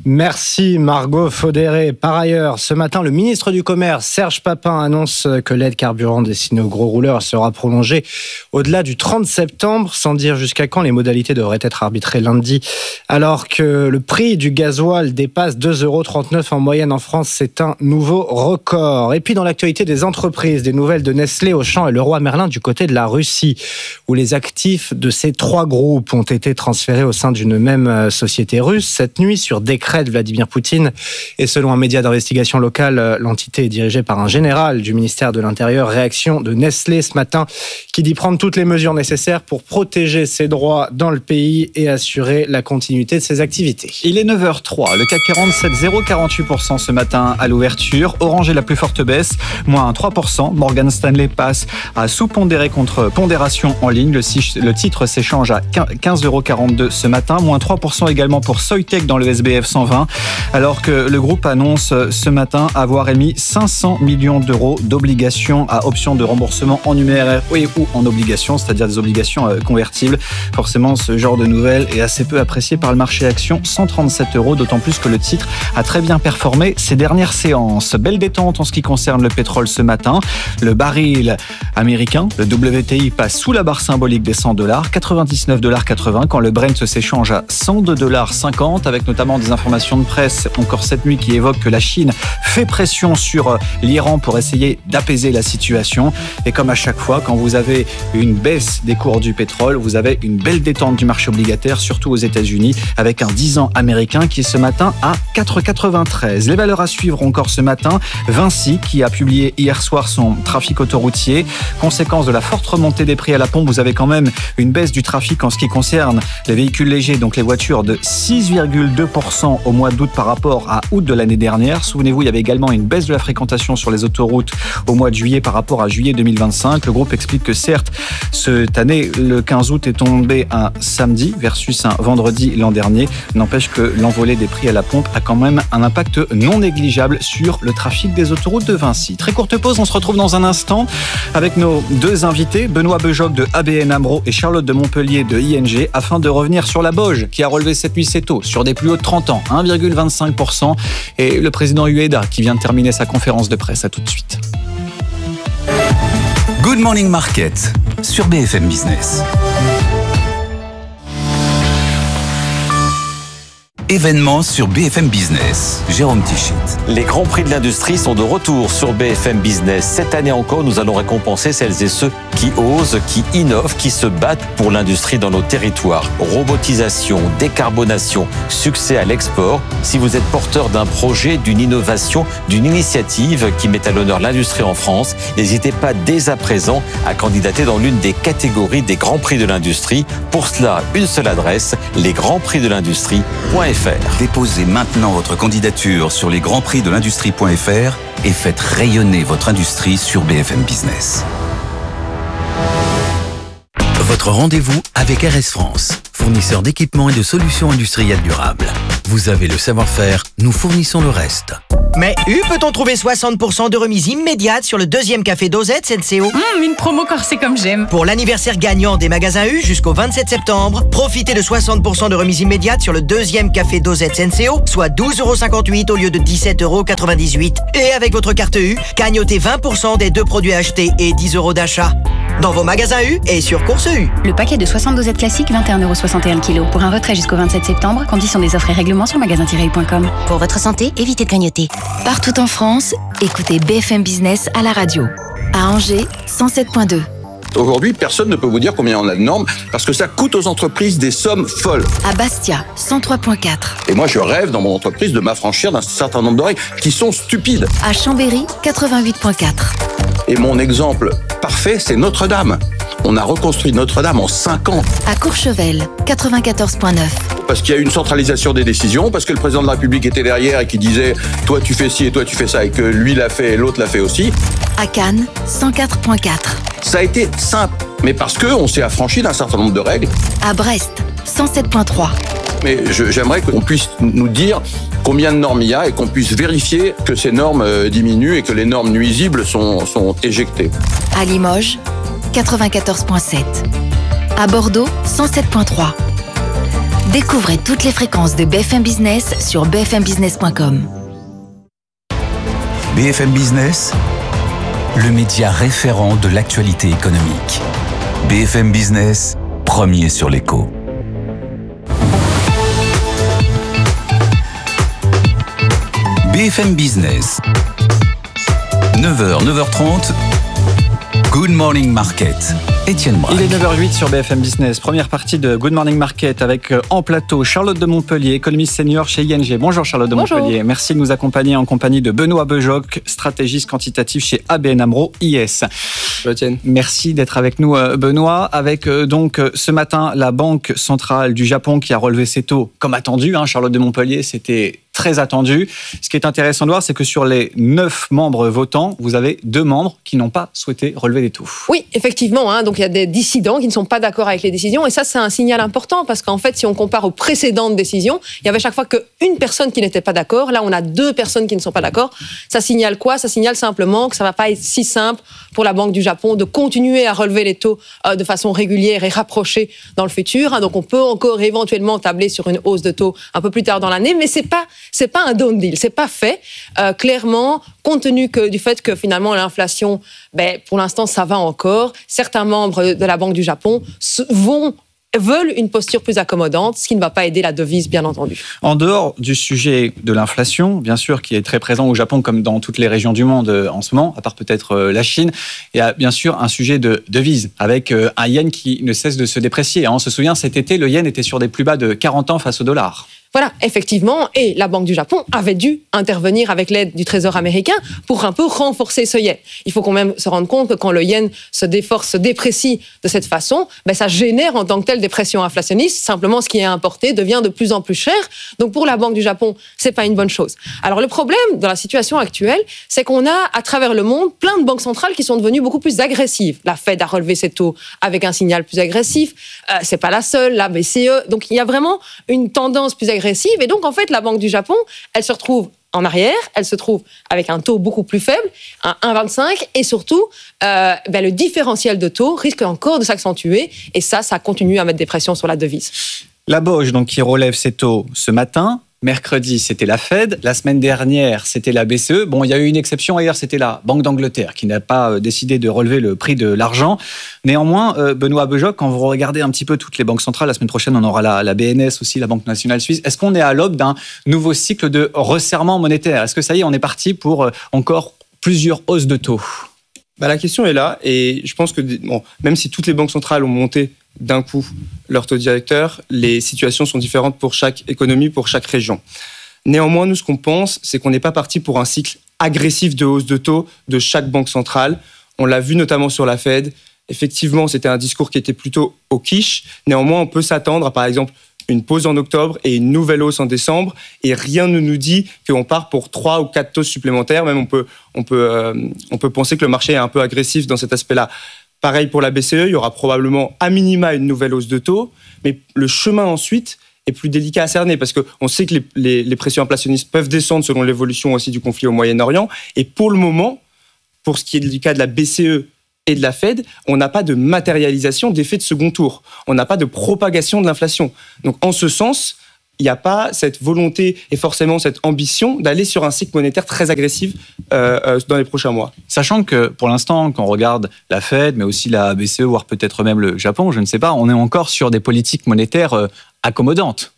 Merci Margot Faudéré. Par ailleurs, ce matin, le ministre du Commerce, Serge Papin, annonce que l'aide carburant destinée aux gros rouleurs sera prolongée au-delà du trente septembre, sans dire jusqu'à quand. Les modalités devraient être arbitrées lundi, alors que le prix du gasoil dépasse deux euros trente-neuf en moyenne en France. C'est un nouveau record. Et puis dans l'actualité des entreprises, des nouvelles de Nestlé, Auchan et Leroy Merlin du côté de la Russie, où les actifs de ces trois groupes ont été transférés au sein d'une même société russe cette nuit sur décret de Vladimir Poutine. Et selon un média d'investigation local, l'entité est dirigée par un général du ministère de l'Intérieur. Réaction de Nestlé ce matin qui dit prendre toutes les mesures nécessaires pour protéger ses droits dans le pays et assurer la continuité de ses activités. Il est neuf heures trois. Le C A C quarante, sept zéro quarante-huit pour cent ce matin à l'ouverture. Orange est la plus forte baisse, moins trois pour cent. Morgan Stanley passe à sous-pondéré contre pondération en ligne. Le, le titre s'échange à quinze euros quarante-deux ce matin, moins trois pour cent également pour Soitec dans le S B F cent vingt, alors que le groupe annonce ce matin avoir émis cinq cents millions d'euros d'obligations à option de remboursement en numéraire ou en obligations, c'est-à-dire des obligations convertibles. Forcément, ce genre de nouvelles est assez peu apprécié par le marché action, cent trente-sept euros, d'autant plus que le titre a très bien performé ces dernières séances. Belle détente en ce qui concerne le pétrole ce matin. Le baril américain, le W T I, passe sous la barre symbolique des cent dollars, quatre-vingt-dix-neuf dollars quatre-vingts, quand le Brent s'échange à cent deux dollars cinquante, avec notamment des informations de presse encore cette nuit qui évoquent que la Chine fait pression sur l'Iran pour essayer d'apaiser la situation. Et comme à chaque fois, quand vous avez une baisse des cours du pétrole, vous avez une belle détente du marché obligataire, surtout aux États-Unis, avec un dix ans américain qui est ce matin à quatre virgule quatre-vingt-treize. Les valeurs à suivre encore ce matin. Vinci qui a publié hier soir son trafic autoroutier. Conséquence de la forte remontée des prix à la pompe, vous avez quand même une baisse du trafic en ce qui concerne les véhicules légers, donc les voitures, de six virgule deux pour cent au mois d'août par rapport à août de l'année dernière. Souvenez-vous, il y avait également une baisse de la fréquentation sur les autoroutes au mois de juillet par rapport à juillet deux mille vingt-cinq. Le groupe explique que certes, cette année, le quinze août est tombé un samedi versus un vendredi l'an dernier. N'empêche que l'envolée des prix à la pompe a quand même un impact non négligeable sur le trafic des autoroutes de Vinci. Très courte pause, on se retrouve dans un instant avec nos deux invités, Benoît Bejoc de A B N AMRO et Charlotte de Montpellier de I N G, afin de revenir sur la Boge qui a relevé cette nuit c'est tôt sur des plus hauts de trente ans, un virgule vingt-cinq pour cent, et le président Ueda qui vient de terminer sa conférence de presse. À tout de suite. Good Morning Market sur B F M Business. Événements sur B F M Business. Jérôme Tichit. Les grands prix de l'industrie sont de retour sur B F M Business. Cette année encore, nous allons récompenser celles et ceux qui osent, qui innovent, qui se battent pour l'industrie dans nos territoires. Robotisation, décarbonation, succès à l'export. Si vous êtes porteur d'un projet, d'une innovation, d'une initiative qui met à l'honneur l'industrie en France, n'hésitez pas dès à présent à candidater dans l'une des catégories des grands prix de l'industrie. Pour cela, une seule adresse, les grands prix de l'industrie point f r. Déposez maintenant votre candidature sur les grands prix de l'industrie point f r et faites rayonner votre industrie sur B F M Business. Votre rendez-vous avec R S France, fournisseur d'équipements et de solutions industrielles durables. Vous avez le savoir-faire, nous fournissons le reste. Mais U, peut-on trouver soixante pour cent de remise immédiate sur le deuxième café Dosette S N C O? Mmh, une promo corsée comme j'aime. Pour l'anniversaire gagnant des magasins U jusqu'au vingt-sept septembre, profitez de soixante pour cent de remise immédiate sur le deuxième café Dosette S N C O, soit douze euros cinquante-huit au lieu de dix-sept euros quatre-vingt-dix-huit. Et avec votre carte U, cagnotez vingt pour cent des deux produits achetés et dix euros d'achat. Dans vos magasins U et sur Course U. Le paquet de soixante dosettes classiques, vingt et un euros soixante et un kilo. Pour un retrait jusqu'au vingt-sept septembre, conditions des offres et règlements sur magasin tiret u point com. Pour votre santé, évitez de grignoter. Partout en France, écoutez B F M Business à la radio. À Angers, cent sept virgule deux. Aujourd'hui, personne ne peut vous dire combien on a de normes parce que ça coûte aux entreprises des sommes folles. À Bastia, cent trois virgule quatre. Et moi, je rêve dans mon entreprise de m'affranchir d'un certain nombre de règles qui sont stupides. À Chambéry, quatre-vingt-huit virgule quatre. Et mon exemple parfait, c'est Notre-Dame. On a reconstruit Notre-Dame en cinq ans. À Courchevel, quatre-vingt-quatorze virgule neuf. Parce qu'il y a une centralisation des décisions, parce que le président de la République était derrière et qui disait « toi tu fais ci et toi tu fais ça » et que lui l'a fait et l'autre l'a fait aussi. À Cannes, cent quatre virgule quatre. Ça a été simple, mais parce qu'on s'est affranchi d'un certain nombre de règles. À Brest, cent sept virgule trois. Mais je, j'aimerais qu'on puisse nous dire combien de normes il y a et qu'on puisse vérifier que ces normes diminuent et que les normes nuisibles sont, sont éjectées. À Limoges, quatre-vingt-quatorze virgule sept. À Bordeaux, cent sept virgule trois. Découvrez toutes les fréquences de B F M Business sur b f m business point com. B F M Business, le média référent de l'actualité économique. B F M Business, premier sur l'écho. B F M Business, neuf heures, neuf heures trente, Good Morning Market. Étienne Braque. Il est neuf heures huit sur B F M Business. Première partie de Good Morning Market avec en plateau Charlotte de Montpellier, économiste senior chez I N G. Bonjour Charlotte de Bonjour. Montpellier. Merci de nous accompagner en compagnie de Benoît Bejoc, stratégiste quantitatif chez A B N AMRO I S. Étienne. Merci d'être avec nous Benoît. Avec donc ce matin la Banque centrale du Japon qui a relevé ses taux comme attendu. Hein, Charlotte de Montpellier, c'était très attendu. Ce qui est intéressant de voir, c'est que sur les neuf membres votants, vous avez deux membres qui n'ont pas souhaité relever les taux. Oui, effectivement. Hein, donc il y a des dissidents qui ne sont pas d'accord avec les décisions. Et ça, c'est un signal important parce qu'en fait, si on compare aux précédentes décisions, il y avait chaque fois qu'une personne qui n'était pas d'accord. Là, on a deux personnes qui ne sont pas d'accord. Ça signale quoi? Ça signale simplement que ça ne va pas être si simple pour la Banque du Japon de continuer à relever les taux euh, de façon régulière et rapprochée dans le futur. Hein, donc on peut encore éventuellement tabler sur une hausse de taux un peu plus tard dans l'année, mais c'est pas c'est pas un done deal, c'est pas fait. Euh, clairement, compte tenu que, du fait que finalement l'inflation, ben, pour l'instant ça va encore, certains membres de la Banque du Japon vont veulent une posture plus accommodante, ce qui ne va pas aider la devise, bien entendu. En dehors du sujet de l'inflation, bien sûr, qui est très présent au Japon comme dans toutes les régions du monde en ce moment, à part peut-être la Chine, il y a bien sûr un sujet de devise, avec un yen qui ne cesse de se déprécier. On se souvient, cet été, le yen était sur des plus bas de quarante ans face au dollar. Voilà, effectivement, et la Banque du Japon avait dû intervenir avec l'aide du Trésor américain pour un peu renforcer ce yen. Il faut quand même se rendre compte que quand le yen se déforce, se déprécie de cette façon, ben ça génère en tant que telle des pressions inflationnistes. Simplement, ce qui est importé devient de plus en plus cher. Donc pour la Banque du Japon, c'est pas une bonne chose. Alors le problème dans la situation actuelle, c'est qu'on a à travers le monde plein de banques centrales qui sont devenues beaucoup plus agressives. La Fed a relevé ses taux avec un signal plus agressif. Euh, c'est pas la seule, la B C E. Donc il y a vraiment une tendance plus agressive. Et donc, en fait, la Banque du Japon, elle se retrouve en arrière, elle se trouve avec un taux beaucoup plus faible, un un virgule vingt-cinq, et surtout, euh, ben, le différentiel de taux risque encore de s'accentuer, et ça, ça continue à mettre des pressions sur la devise. La B O J, donc, qui relève ses taux ce matin, Mercredi, c'était la Fed. La semaine dernière, c'était la B C E. Bon, il y a eu une exception hier, c'était la Banque d'Angleterre qui n'a pas décidé de relever le prix de l'argent. Néanmoins, Benoît Bejoc, quand vous regardez un petit peu toutes les banques centrales, la semaine prochaine, on aura la, la B N S aussi, la Banque nationale suisse. Est-ce qu'on est à l'aube d'un nouveau cycle de resserrement monétaire ? Est-ce que ça y est, on est parti pour encore plusieurs hausses de taux ? Bah, la question est là, et je pense que bon, même si toutes les banques centrales ont monté d'un coup leur taux directeur, les situations sont différentes pour chaque économie, pour chaque région. Néanmoins, nous, ce qu'on pense, c'est qu'on n'est pas parti pour un cycle agressif de hausse de taux de chaque banque centrale. On l'a vu notamment sur la Fed. Effectivement, c'était un discours qui était plutôt au quiche. Néanmoins, on peut s'attendre à, par exemple, une pause en octobre et une nouvelle hausse en décembre. Et rien ne nous dit qu'on part pour trois ou quatre taux supplémentaires. Même on peut, on peut, euh, on peut penser que le marché est un peu agressif dans cet aspect-là. Pareil pour la B C E, il y aura probablement à minima une nouvelle hausse de taux, mais le chemin ensuite est plus délicat à cerner parce qu'on sait que les, les, les pressions inflationnistes peuvent descendre selon l'évolution aussi du conflit au Moyen-Orient. Et pour le moment, pour ce qui est du cas de la B C E et de la Fed, on n'a pas de matérialisation d'effet de second tour. On n'a pas de propagation de l'inflation. Donc en ce sens, il n'y a pas cette volonté et forcément cette ambition d'aller sur un cycle monétaire très agressif euh, euh, dans les prochains mois. Sachant que pour l'instant, quand on regarde la Fed, mais aussi la B C E, voire peut-être même le Japon, je ne sais pas, on est encore sur des politiques monétaires euh, accommodantes.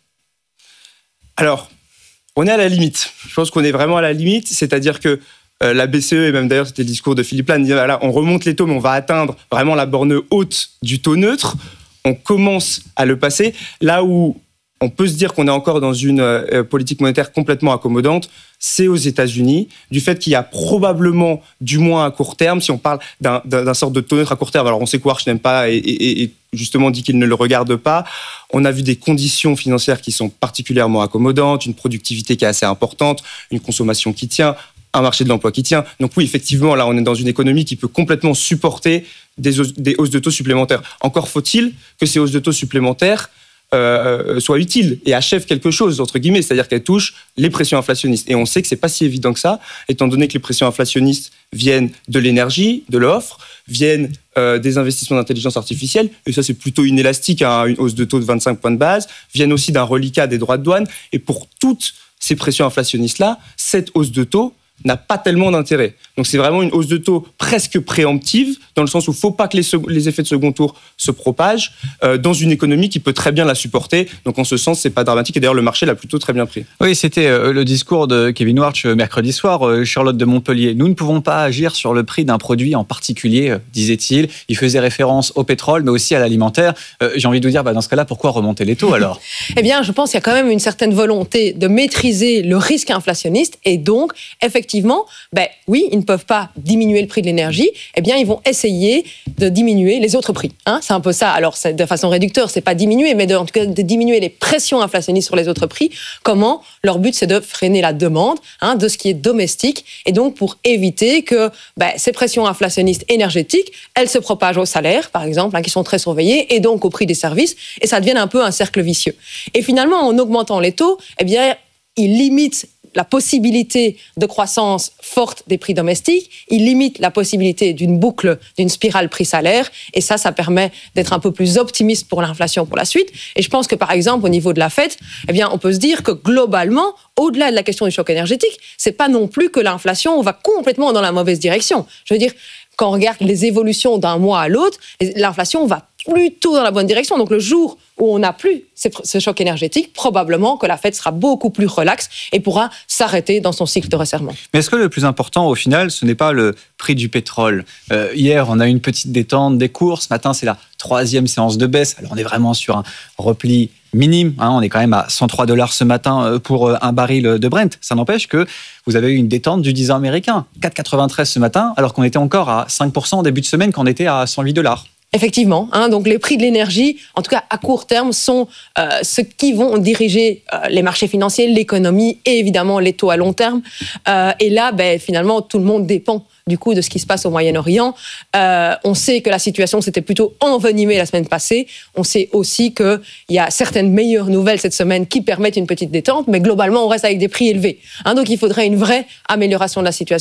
Alors, on est à la limite. Je pense qu'on est vraiment à la limite, c'est-à-dire que euh, la B C E, et même d'ailleurs c'était le discours de Philippe Lahm, voilà, on remonte les taux, mais on va atteindre vraiment la borne haute du taux neutre. On commence à le passer. Là où on peut se dire qu'on est encore dans une euh, politique monétaire complètement accommodante, c'est aux États-Unis, du fait qu'il y a probablement, du moins à court terme, si on parle d'un, d'un, d'un sorte de taux neutre à court terme, alors on sait que Warsh n'aime pas et, et, et justement dit qu'il ne le regarde pas, on a vu des conditions financières qui sont particulièrement accommodantes, une productivité qui est assez importante, une consommation qui tient, un marché de l'emploi qui tient. Donc oui, effectivement, là, on est dans une économie qui peut complètement supporter des, hausses, des hausses de taux supplémentaires. Encore faut-il que ces hausses de taux supplémentaires Euh, soit utile et achève quelque chose, entre guillemets, c'est-à-dire qu'elle touche les pressions inflationnistes. Et on sait que c'est pas si évident que ça, étant donné que les pressions inflationnistes viennent de l'énergie, de l'offre, viennent euh, des investissements d'intelligence artificielle, et ça c'est plutôt inélastique, hein, une hausse de taux de vingt-cinq points de base, viennent aussi d'un reliquat des droits de douane, et pour toutes ces pressions inflationnistes-là, cette hausse de taux n'a pas tellement d'intérêt. Donc c'est vraiment une hausse de taux presque préemptive, dans le sens où il ne faut pas que les, sec- les effets de second tour se propagent euh, dans une économie qui peut très bien la supporter. Donc en ce sens, ce n'est pas dramatique. Et d'ailleurs, le marché l'a plutôt très bien pris. Oui, c'était euh, le discours de Kevin Warsh mercredi soir, euh, Charlotte de Montpellier. Nous ne pouvons pas agir sur le prix d'un produit en particulier, euh, disait-il. Il faisait référence au pétrole, mais aussi à l'alimentaire. Euh, j'ai envie de vous dire, bah, dans ce cas-là, pourquoi remonter les taux alors ? Eh bien, je pense qu'il y a quand même une certaine volonté de maîtriser le risque inflationniste et donc, effectivement, Effectivement, ben oui, ils ne peuvent pas diminuer le prix de l'énergie. Eh bien, ils vont essayer de diminuer les autres prix. Hein, c'est un peu ça. Alors, c'est de façon réducteur, c'est pas diminuer, mais de, en tout cas de diminuer les pressions inflationnistes sur les autres prix. Comment ? Leur but, c'est de freiner la demande hein, de ce qui est domestique, et donc pour éviter que ben, ces pressions inflationnistes énergétiques, elles se propagent aux salaires, par exemple, hein, qui sont très surveillés, et donc au prix des services, et ça devienne un peu un cercle vicieux. Et finalement, en augmentant les taux, eh bien, ils limitent la possibilité de croissance forte des prix domestiques, il limite la possibilité d'une boucle, d'une spirale prix-salaire, et ça, ça permet d'être un peu plus optimiste pour l'inflation pour la suite. Et je pense que, par exemple, au niveau de la Fed, eh bien, on peut se dire que globalement, au-delà de la question du choc énergétique, c'est pas non plus que l'inflation va complètement dans la mauvaise direction. Je veux dire, quand on regarde les évolutions d'un mois à l'autre, l'inflation va plutôt dans la bonne direction. Donc le jour où on n'a plus ce choc énergétique, probablement que la Fed sera beaucoup plus relaxe et pourra s'arrêter dans son cycle de resserrement. Mais est-ce que le plus important, au final, ce n'est pas le prix du pétrole ? euh, Hier, on a eu une petite détente des cours. Ce matin, c'est la troisième séance de baisse. Alors, on est vraiment sur un repli minime. Hein, on est quand même à cent trois dollars ce matin pour un baril de Brent. Ça n'empêche que vous avez eu une détente du dix ans américain. quatre virgule quatre-vingt-treize ce matin, alors qu'on était encore à cinq pour cent en début de semaine, quand on était à cent huit dollars. Effectivement, hein, donc les prix de l'énergie, en tout cas à court terme, sont euh, ceux qui vont diriger euh, les marchés financiers, l'économie et évidemment les taux à long terme. Euh, et là, ben, finalement, tout le monde dépend du coup de ce qui se passe au Moyen-Orient. Euh, on sait que la situation s'était plutôt envenimée la semaine passée. On sait aussi qu'il y a certaines meilleures nouvelles cette semaine qui permettent une petite détente, mais globalement, on reste avec des prix élevés. Hein, donc il faudrait une vraie amélioration de la situation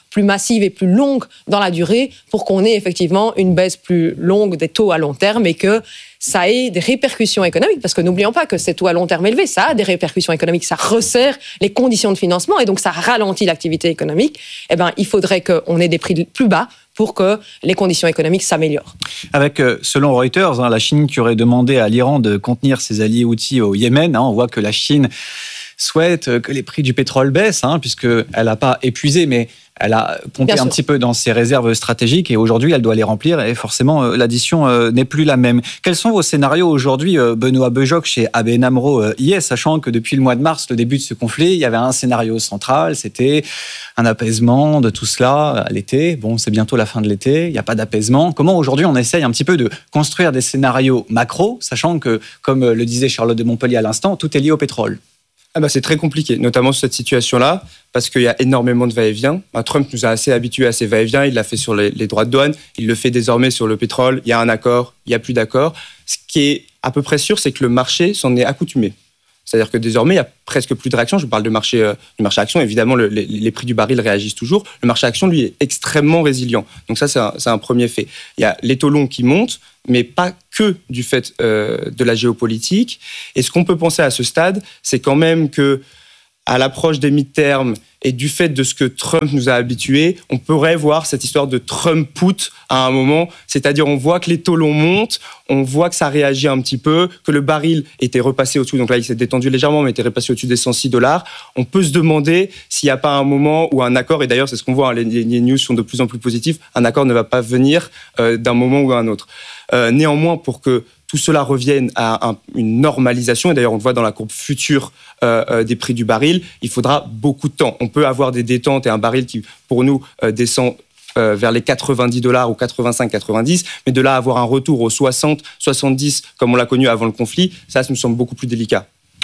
plus massive et plus longue dans la durée pour qu'on ait effectivement une baisse plus longue des taux à long terme et que ça ait des répercussions économiques, parce que n'oublions pas que ces taux à long terme élevés, ça a des répercussions économiques, ça resserre les conditions de financement et donc ça ralentit l'activité économique. Eh ben, il faudrait qu'on ait des prix plus bas pour que les conditions économiques s'améliorent. Avec, selon Reuters, hein, la Chine qui aurait demandé à l'Iran de contenir ses alliés houthis au Yémen, hein, on voit que la Chine souhaite que les prix du pétrole baissent, hein, puisqu'elle n'a pas épuisé, mais elle a pompé un petit peu dans ses réserves stratégiques et aujourd'hui, elle doit les remplir et forcément, euh, l'addition euh, n'est plus la même. Quels sont vos scénarios aujourd'hui, euh, Benoît Bejoc, chez A B N AMRO euh, I S, sachant que depuis le mois de mars, le début de ce conflit, il y avait un scénario central, c'était un apaisement de tout cela à l'été. Bon, c'est bientôt la fin de l'été, il n'y a pas d'apaisement. Comment aujourd'hui on essaye un petit peu de construire des scénarios macro, sachant que, comme le disait Charlotte de Montpellier à l'instant, tout est lié au pétrole? Ah bah c'est très compliqué, notamment sur cette situation-là, parce qu'il y a énormément de va-et-vient. Bah, Trump nous a assez habitués à ces va-et-vient, il l'a fait sur les, les droits de douane, il le fait désormais sur le pétrole, il y a un accord, il n'y a plus d'accord. Ce qui est à peu près sûr, c'est que le marché s'en est accoutumé. C'est-à-dire que désormais, il n'y a presque plus de réaction. Je parle de marché, euh, du marché action. Évidemment, le, les, les prix du baril réagissent toujours. Le marché action, lui, est extrêmement résilient. Donc ça, c'est un, c'est un premier fait. Il y a les taux longs qui montent, mais pas que du fait euh, de la géopolitique. Et ce qu'on peut penser à ce stade, c'est quand même que à l'approche des mi-termes et du fait de ce que Trump nous a habitués, on pourrait voir cette histoire de Trump put à un moment, c'est-à-dire on voit que les taux longs montent, on voit que ça réagit un petit peu, que le baril était repassé au-dessus, donc là il s'est détendu légèrement, mais était repassé au-dessus des cent six dollars. On peut se demander s'il n'y a pas un moment où un accord, et d'ailleurs c'est ce qu'on voit, hein, les, les news sont de plus en plus positifs, un accord ne va pas venir euh, d'un moment ou à un autre. Euh, néanmoins, pour que tout cela revienne à un, une normalisation, et d'ailleurs on le voit dans la courbe future euh, euh, des prix du baril, il faudra beaucoup de temps. On peut avoir des détentes et un baril qui, pour nous, euh, descend euh, vers les quatre-vingt-dix dollars ou quatre-vingt-cinq quatre-vingt-dix, mais de là à avoir un retour aux soixante soixante-dix, comme on l'a connu avant le conflit, ça, ça nous semble beaucoup plus délicat.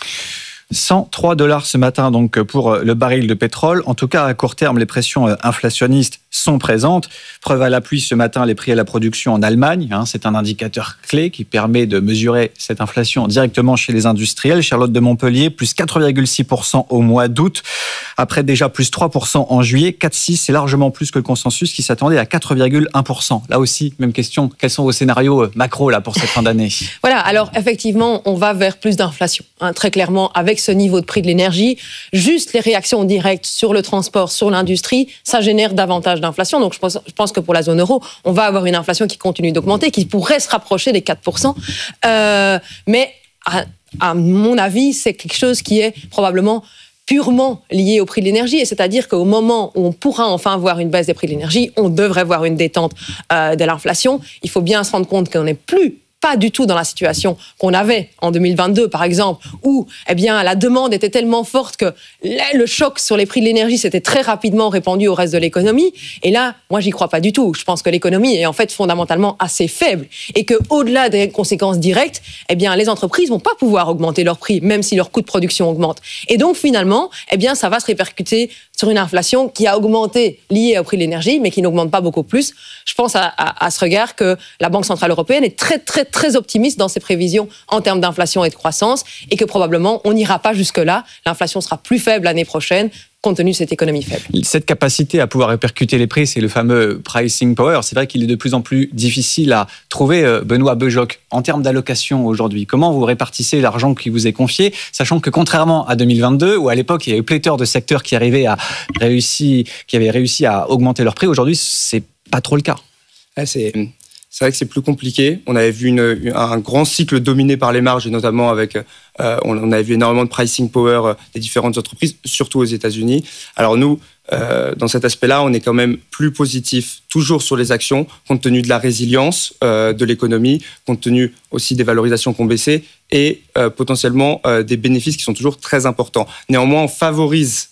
cent trois dollars ce matin donc pour le baril de pétrole. En tout cas, à court terme, les pressions inflationnistes sont présentes. Preuve à l'appui ce matin, les prix à la production en Allemagne. Hein, c'est un indicateur clé qui permet de mesurer cette inflation directement chez les industriels. Charlotte de Montpellier, plus quatre virgule six pour cent au mois d'août, après déjà plus trois pour cent en juillet. quatre virgule six, c'est largement plus que le consensus qui s'attendait à quatre virgule un pour cent. Là aussi, même question. Quels sont vos scénarios macro là, pour cette fin d'année? Voilà, alors effectivement, on va vers plus d'inflation, hein, très clairement, avec ce niveau de prix de l'énergie. Juste les réactions directes sur le transport, sur l'industrie, ça génère davantage d'inflation. Donc je pense, je pense que pour la zone euro, on va avoir une inflation qui continue d'augmenter, qui pourrait se rapprocher des quatre pour cent. Euh, mais à, à mon avis, c'est quelque chose qui est probablement purement lié au prix de l'énergie, et c'est-à-dire qu'au moment où on pourra enfin voir une baisse des prix de l'énergie, on devrait voir une détente euh, de l'inflation. Il faut bien se rendre compte qu'on n'est plus pas du tout dans la situation qu'on avait en deux mille vingt-deux, par exemple, où eh bien, la demande était tellement forte que le choc sur les prix de l'énergie s'était très rapidement répandu au reste de l'économie. Et là, moi, j'y crois pas du tout. Je pense que l'économie est en fait fondamentalement assez faible et qu'au-delà des conséquences directes, eh bien, les entreprises vont pas pouvoir augmenter leurs prix, même si leurs coûts de production augmentent. Et donc, finalement, eh bien, ça va se répercuter sur une inflation qui a augmenté liée au prix de l'énergie, mais qui n'augmente pas beaucoup plus. Je pense à, à, à ce regard que la Banque centrale européenne est très, très, très optimiste dans ses prévisions en termes d'inflation et de croissance, et que probablement, on n'ira pas jusque-là. L'inflation sera plus faible l'année prochaine, compte tenu de cette économie faible. Cette capacité à pouvoir répercuter les prix, c'est le fameux pricing power. C'est vrai qu'il est de plus en plus difficile à trouver. Benoît Bejoc, en termes d'allocation aujourd'hui, comment vous répartissez l'argent qui vous est confié, sachant que contrairement à deux mille vingt-deux, où à l'époque il y avait pléthore de secteurs qui arrivaient à réussir, qui avaient réussi à augmenter leurs prix, aujourd'hui c'est pas trop le cas. Ah, c'est... C'est vrai que c'est plus compliqué. On avait vu une, un grand cycle dominé par les marges, et notamment avec, euh, on avait vu énormément de pricing power des différentes entreprises, surtout aux États-Unis. Alors nous, euh, dans cet aspect-là, on est quand même plus positif, toujours sur les actions, compte tenu de la résilience euh, de l'économie, compte tenu aussi des valorisations qui ont baissé et euh, potentiellement euh, des bénéfices qui sont toujours très importants. Néanmoins, on favorise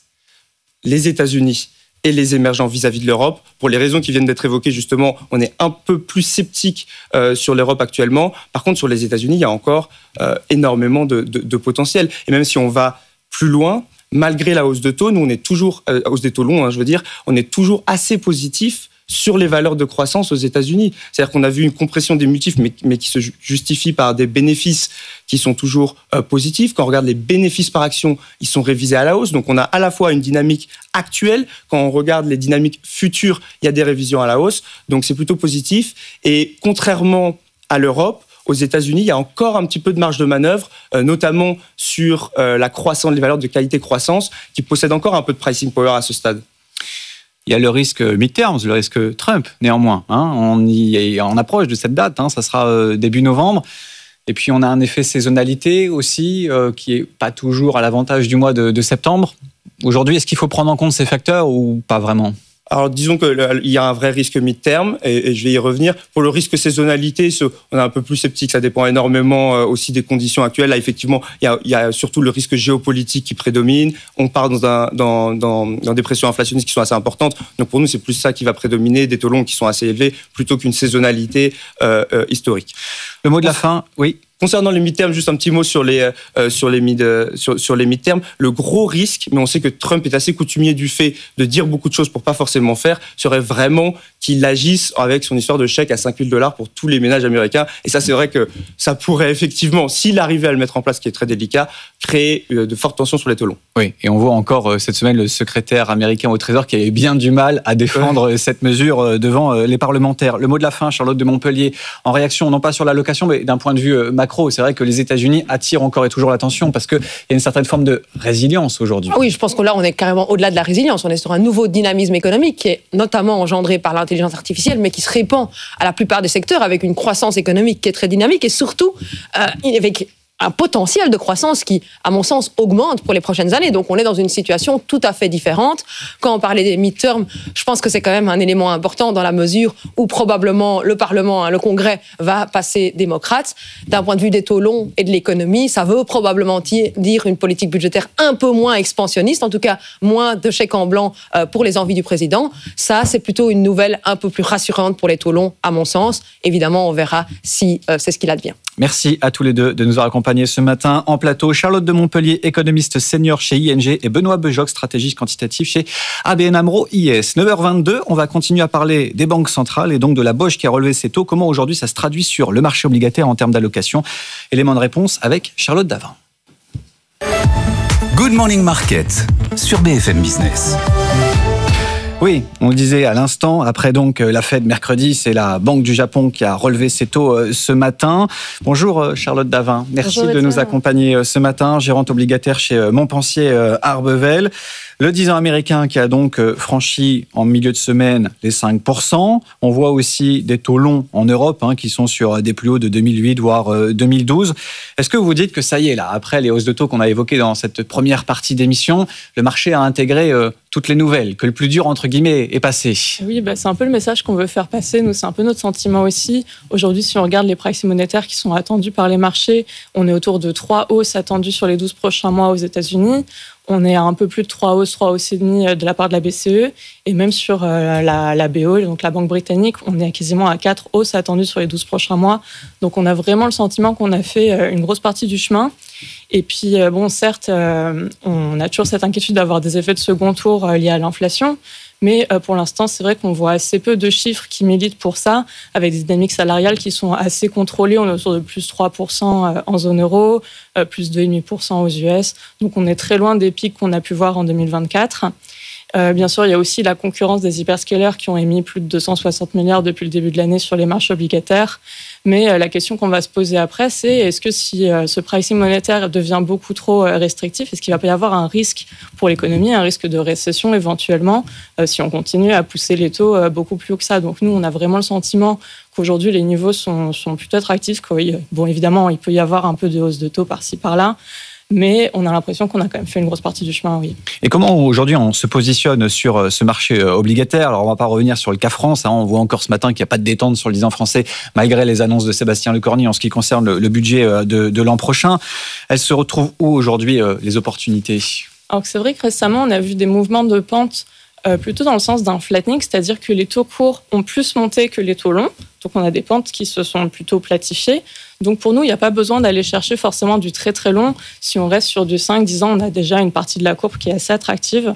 les États-Unis et les émergents vis-à-vis de l'Europe. Pour les raisons qui viennent d'être évoquées, justement, on est un peu plus sceptique euh, sur l'Europe actuellement. Par contre, sur les États-Unis, il y a encore euh, énormément de, de, de potentiel. Et même si on va plus loin, malgré la hausse de taux, nous, on est toujours, euh, hausse des taux longs, hein, je veux dire, on est toujours assez positif sur les valeurs de croissance aux États-Unis. C'est-à-dire qu'on a vu une compression des multiples, mais, mais qui se justifie par des bénéfices qui sont toujours euh, positifs. Quand on regarde les bénéfices par action, ils sont révisés à la hausse. Donc on a à la fois une dynamique actuelle, quand on regarde les dynamiques futures, il y a des révisions à la hausse. Donc c'est plutôt positif. Et contrairement à l'Europe, aux États-Unis, il y a encore un petit peu de marge de manœuvre, euh, notamment sur euh, la croissance, les valeurs de qualité-croissance, qui possèdent encore un peu de pricing power à ce stade. Il y a le risque mid-term, le risque Trump, néanmoins. Hein. On y est, on approche de cette date, hein, ça sera euh, début novembre. Et puis on a un effet saisonnalité aussi, euh, qui n'est pas toujours à l'avantage du mois de, de septembre. Aujourd'hui, est-ce qu'il faut prendre en compte ces facteurs ou pas vraiment ? Alors, disons qu'il y a un vrai risque mid-term, et, et je vais y revenir. Pour le risque saisonnalité, ce, on est un peu plus sceptique. Ça dépend énormément euh, aussi des conditions actuelles. Là, effectivement, il y a, il y a surtout le risque géopolitique qui prédomine. On part dans, un, dans, dans, dans des pressions inflationnistes qui sont assez importantes. Donc, pour nous, c'est plus ça qui va prédominer, des taux longs qui sont assez élevés, plutôt qu'une saisonnalité euh, euh, historique. Le mot de la fin, oui. Concernant les mid-terms, juste un petit mot sur les, euh, sur les mid, euh, sur, sur les mid-terms. Le gros risque, mais on sait que Trump est assez coutumier du fait de dire beaucoup de choses pour pas forcément faire, serait vraiment qu'il agisse avec son histoire de chèque à cinq mille dollars pour tous les ménages américains. Et ça, c'est vrai que ça pourrait effectivement, s'il arrivait à le mettre en place, ce qui est très délicat, créer de fortes tensions sur les taux longs. Oui, et on voit encore cette semaine le secrétaire américain au Trésor qui avait bien du mal à défendre ouais. cette mesure devant les parlementaires. Le mot de la fin, Charlotte de Montpellier, en réaction, non pas sur l'allocation, mais d'un point de vue macro, c'est vrai que les États-Unis attirent encore et toujours l'attention parce qu'il y a une certaine forme de résilience aujourd'hui. Ah oui, je pense que là, on est carrément au-delà de la résilience. On est sur un nouveau dynamisme économique qui est notamment engendré par l'intelligence artificielle, mais qui se répand à la plupart des secteurs avec une croissance économique qui est très dynamique et surtout euh, avec un potentiel de croissance qui, à mon sens, augmente pour les prochaines années. Donc, on est dans une situation tout à fait différente. Quand on parlait des mid-term, je pense que c'est quand même un élément important dans la mesure où probablement le Parlement, hein, le Congrès, va passer démocrate. D'un point de vue des taux longs et de l'économie, ça veut probablement dire une politique budgétaire un peu moins expansionniste, en tout cas moins de chèques en blanc euh, pour les envies du président. Ça, c'est plutôt une nouvelle un peu plus rassurante pour les taux longs, à mon sens. Évidemment, on verra si euh, c'est ce qu'il advient. Merci à tous les deux de nous avoir accompagnés ce matin en plateau. Charlotte de Montpellier, économiste senior chez I N G, et Benoît Bejoc, stratégiste quantitatif chez A B N AMRO I S. neuf heures vingt-deux, on va continuer à parler des banques centrales et donc de la B O J qui a relevé ses taux. Comment aujourd'hui ça se traduit sur le marché obligataire en termes d'allocation? Élément de réponse avec Charlotte Davin. Good Morning Market sur B F M Business. Oui, on le disait à l'instant, après donc la Fed mercredi, c'est la Banque du Japon qui a relevé ses taux ce matin. Bonjour Charlotte Davin, merci Bonjour, de nous accompagner ce matin, gérante obligataire chez Montpensier Arbevel. Le dix ans américain qui a donc franchi en milieu de semaine les cinq pour cent. On voit aussi des taux longs en Europe hein, qui sont sur des plus hauts de deux mille huit, voire deux mille douze. Est-ce que vous dites que ça y est, là, après les hausses de taux qu'on a évoquées dans cette première partie d'émission, le marché a intégré euh, toutes les nouvelles, que le plus dur, entre guillemets, est passé? Oui, bah, c'est un peu le message qu'on veut faire passer. Nous, c'est un peu notre sentiment aussi. Aujourd'hui, si on regarde les pricing monétaires qui sont attendus par les marchés, on est autour de trois hausses attendues sur les douze prochains mois aux États-Unis. On est à un peu plus de trois hausses, trois hausses et demie de la part de la B C E. Et même sur euh, la, la B O, donc la Banque britannique, on est quasiment à quatre hausses attendues sur les douze prochains mois. Donc on a vraiment le sentiment qu'on a fait euh, une grosse partie du chemin. Et puis, euh, bon, certes, euh, on a toujours cette inquiétude d'avoir des effets de second tour euh, liés à l'inflation. Mais euh, pour l'instant, c'est vrai qu'on voit assez peu de chiffres qui militent pour ça, avec des dynamiques salariales qui sont assez contrôlées. On est autour de plus trois pour cent en zone euro, euh, plus deux virgule cinq pour cent aux U S. Donc on est très loin des pics qu'on a pu voir en deux mille vingt-quatre. Euh, bien sûr, il y a aussi la concurrence des hyperscalers qui ont émis plus de deux cent soixante milliards depuis le début de l'année sur les marchés obligataires. Mais euh, la question qu'on va se poser après, c'est est-ce que si euh, ce pricing monétaire devient beaucoup trop euh, restrictif, est-ce qu'il va pas y avoir un risque pour l'économie, un risque de récession éventuellement, euh, si on continue à pousser les taux euh, beaucoup plus haut que ça? Donc nous, on a vraiment le sentiment qu'aujourd'hui, les niveaux sont, sont plutôt attractifs. Oui, bon, évidemment, il peut y avoir un peu de hausse de taux par-ci, par-là. Mais on a l'impression qu'on a quand même fait une grosse partie du chemin, oui. Et comment aujourd'hui on se positionne sur ce marché obligataire? Alors on ne va pas revenir sur le cas France, hein. On voit encore ce matin qu'il n'y a pas de détente sur le dix ans français, malgré les annonces de Sébastien Lecornu en ce qui concerne le, le budget de, de l'an prochain. Elles se retrouvent où aujourd'hui les opportunités? Alors c'est vrai que récemment on a vu des mouvements de pente euh, plutôt dans le sens d'un flattening, c'est-à-dire que les taux courts ont plus monté que les taux longs. Donc on a des pentes qui se sont plutôt platifiées. Donc pour nous, il n'y a pas besoin d'aller chercher forcément du très très long. Si on reste sur du cinq dix ans, on a déjà une partie de la courbe qui est assez attractive.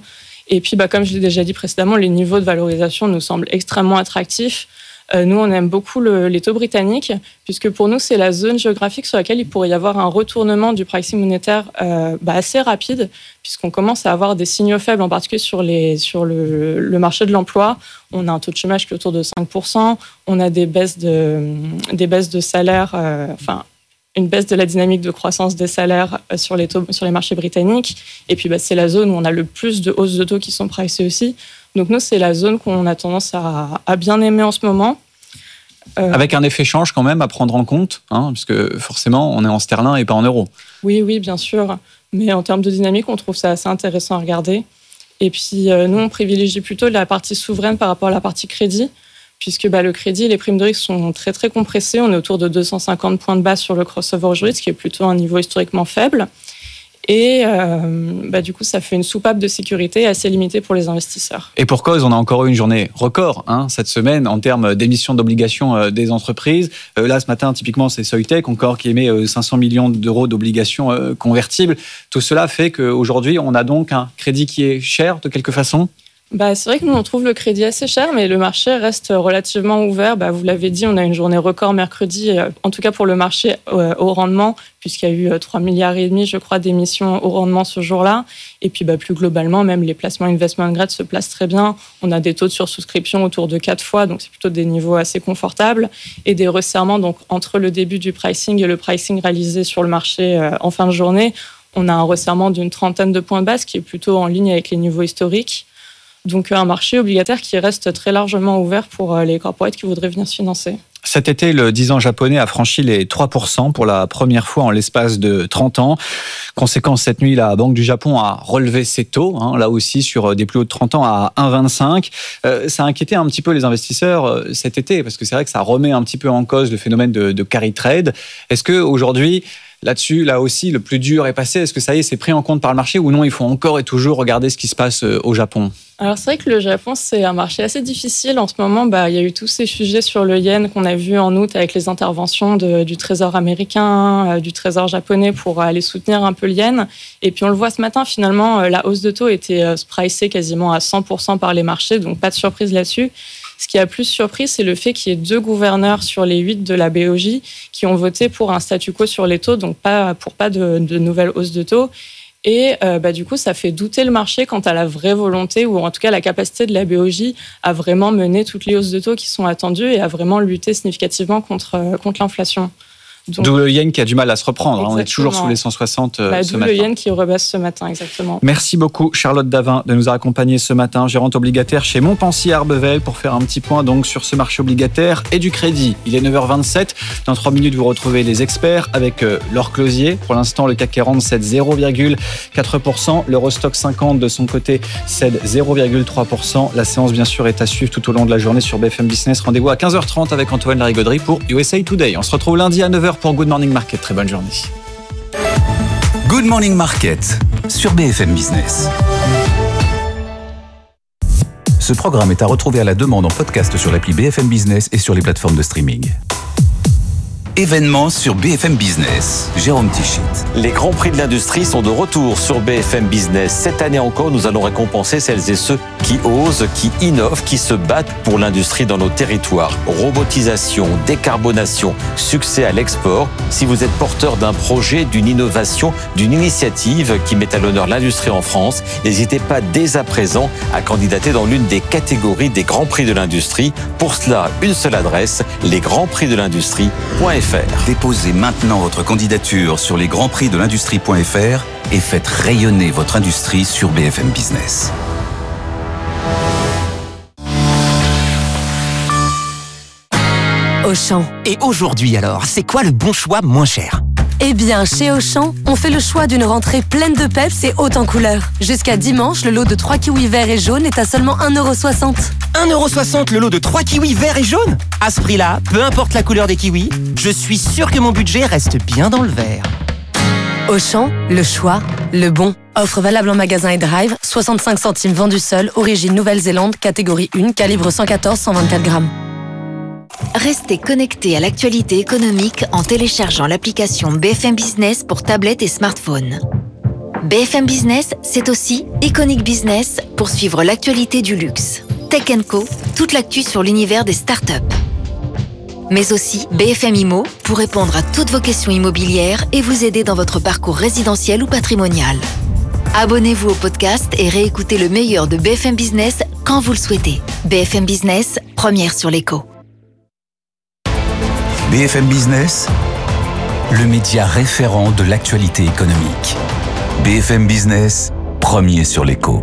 Et puis, bah, comme je l'ai déjà dit précédemment, les niveaux de valorisation nous semblent extrêmement attractifs. Euh, nous, on aime beaucoup le, les taux britanniques, puisque pour nous, c'est la zone géographique sur laquelle il pourrait y avoir un retournement du pricing monétaire euh, bah, assez rapide, puisqu'on commence à avoir des signaux faibles, en particulier sur, les, sur le, le marché de l'emploi. On a un taux de chômage qui est autour de cinq pour cent, on a des baisses de, des baisses de salaire, euh, enfin, une baisse de la dynamique de croissance des salaires sur les, taux, sur les marchés britanniques. Et puis, bah, c'est la zone où on a le plus de hausses de taux qui sont pricées aussi. Donc nous, c'est la zone qu'on a tendance à, à bien aimer en ce moment. Euh... Avec un effet change quand même à prendre en compte, hein, puisque forcément, on est en sterling et pas en euros. Oui, oui, bien sûr. Mais en termes de dynamique, on trouve ça assez intéressant à regarder. Et puis, euh, nous, on privilégie plutôt la partie souveraine par rapport à la partie crédit, puisque bah, le crédit et les primes de risque sont très, très compressés. On est autour de deux cent cinquante points de base sur le crossover aujourd'hui, ce qui est plutôt un niveau historiquement faible. Et euh, bah, du coup, ça fait une soupape de sécurité assez limitée pour les investisseurs. Et pour cause, on a encore eu une journée record hein, cette semaine en termes d'émissions d'obligations euh, des entreprises. Euh, là, ce matin, typiquement, c'est Soitec encore qui émet euh, cinq cents millions d'euros d'obligations euh, convertibles. Tout cela fait qu'aujourd'hui, on a donc un crédit qui est cher de quelque façon. Bah, c'est vrai que nous, on trouve le crédit assez cher, mais le marché reste relativement ouvert. Bah, vous l'avez dit, on a une journée record mercredi, en tout cas pour le marché euh, au rendement, puisqu'il y a eu trois milliards et demi, je crois, d'émissions au rendement ce jour-là. Et puis, bah, plus globalement, même les placements investment grade se placent très bien. On a des taux de sursouscription autour de quatre fois, donc c'est plutôt des niveaux assez confortables. Et des resserrements, donc entre le début du pricing et le pricing réalisé sur le marché euh, en fin de journée, on a un resserrement d'une trentaine de points de base qui est plutôt en ligne avec les niveaux historiques. Donc un marché obligataire qui reste très largement ouvert pour les corporates qui voudraient venir se financer. Cet été, le dix ans japonais a franchi les trois pour cent pour la première fois en l'espace de trente ans. Conséquence, cette nuit, la Banque du Japon a relevé ses taux, hein, là aussi sur des plus hauts de trente ans à un virgule vingt-cinq. Euh, ça a inquiété un petit peu les investisseurs euh, cet été, parce que c'est vrai que ça remet un petit peu en cause le phénomène de, de carry trade. Est-ce qu'aujourd'hui, là-dessus, là aussi, le plus dur est passé? Est-ce que ça y est, c'est pris en compte par le marché ou non, il faut encore et toujours regarder ce qui se passe au Japon? Alors c'est vrai que le Japon, c'est un marché assez difficile. En ce moment, bah, il y a eu tous ces sujets sur le yen qu'on a vu en août avec les interventions de, du Trésor américain, euh, du Trésor japonais pour aller soutenir un peu le yen. Et puis on le voit ce matin, finalement, euh, la hausse de taux était euh, pricée quasiment à cent pour cent par les marchés, donc pas de surprise là-dessus. Ce qui a plus surpris, c'est le fait qu'il y ait deux gouverneurs sur les huit de la B O J qui ont voté pour un statu quo sur les taux, donc pas, pour pas de, de nouvelles hausses de taux. Et euh, bah, du coup, ça fait douter le marché quant à la vraie volonté, ou en tout cas la capacité de la B O J à vraiment mener toutes les hausses de taux qui sont attendues et à vraiment lutter significativement contre, euh, contre l'inflation. Donc, d'où le yen qui a du mal à se reprendre. Exactement. On est toujours sous les cent soixante bah, ce d'où matin. D'où le yen qui rebaisse ce matin, exactement. Merci beaucoup Charlotte Davin de nous accompagner ce matin, gérante obligataire chez Montpensier Arbevel, pour faire un petit point donc sur ce marché obligataire et du crédit. Il est neuf heures vingt-sept. Dans trois minutes, vous retrouvez les experts avec euh, Laure Closier. Pour l'instant, le C A C quarante cède zéro virgule quatre pour cent. L'Eurostock cinquante de son côté cède zéro virgule trois pour cent. La séance, bien sûr, est à suivre tout au long de la journée sur B F M Business. Rendez-vous à quinze heures trente avec Antoine Larigauderie pour U S A Today. On se retrouve lundi à neuf heures pour Good Morning Market. Très bonne journée. Good Morning Market sur B F M Business. Ce programme est à retrouver à la demande en podcast sur l'appli B F M Business et sur les plateformes de streaming. Événements sur B F M Business. Jérôme Tichit. Les grands prix de l'industrie sont de retour sur B F M Business. Cette année encore, nous allons récompenser celles et ceux qui osent, qui innovent, qui se battent pour l'industrie dans nos territoires. Robotisation, décarbonation, succès à l'export. Si vous êtes porteur d'un projet, d'une innovation, d'une initiative qui met à l'honneur l'industrie en France, n'hésitez pas dès à présent à candidater dans l'une des catégories des grands prix de l'industrie. Pour cela, une seule adresse, les grands prix de l'industrie point f r. Déposez maintenant votre candidature sur les grands prix de l'industrie point f r et faites rayonner votre industrie sur B F M Business. Auchan. Et aujourd'hui alors, c'est quoi le bon choix moins cher ? Eh bien, chez Auchan, on fait le choix d'une rentrée pleine de peps et haute en couleurs. Jusqu'à dimanche, le lot de trois kiwis verts et jaunes est à seulement un euro soixante. un euro soixante le lot de trois kiwis verts et jaunes ? À ce prix-là, peu importe la couleur des kiwis, je suis sûr que mon budget reste bien dans le vert. Auchan, le choix, le bon. Offre valable en magasin et drive, soixante-cinq centimes vendu seul, origine Nouvelle-Zélande, catégorie un, calibre cent quatorze cent vingt-quatre grammes. Restez connectés à l'actualité économique en téléchargeant l'application B F M Business pour tablette et smartphone. B F M Business, c'est aussi Iconic Business pour suivre l'actualité du luxe. Tech and Co, toute l'actu sur l'univers des startups. Mais aussi B F M Immo pour répondre à toutes vos questions immobilières et vous aider dans votre parcours résidentiel ou patrimonial. Abonnez-vous au podcast et réécoutez le meilleur de B F M Business quand vous le souhaitez. B F M Business, première sur l'écho. B F M Business, le média référent de l'actualité économique. B F M Business, premier sur l'écho.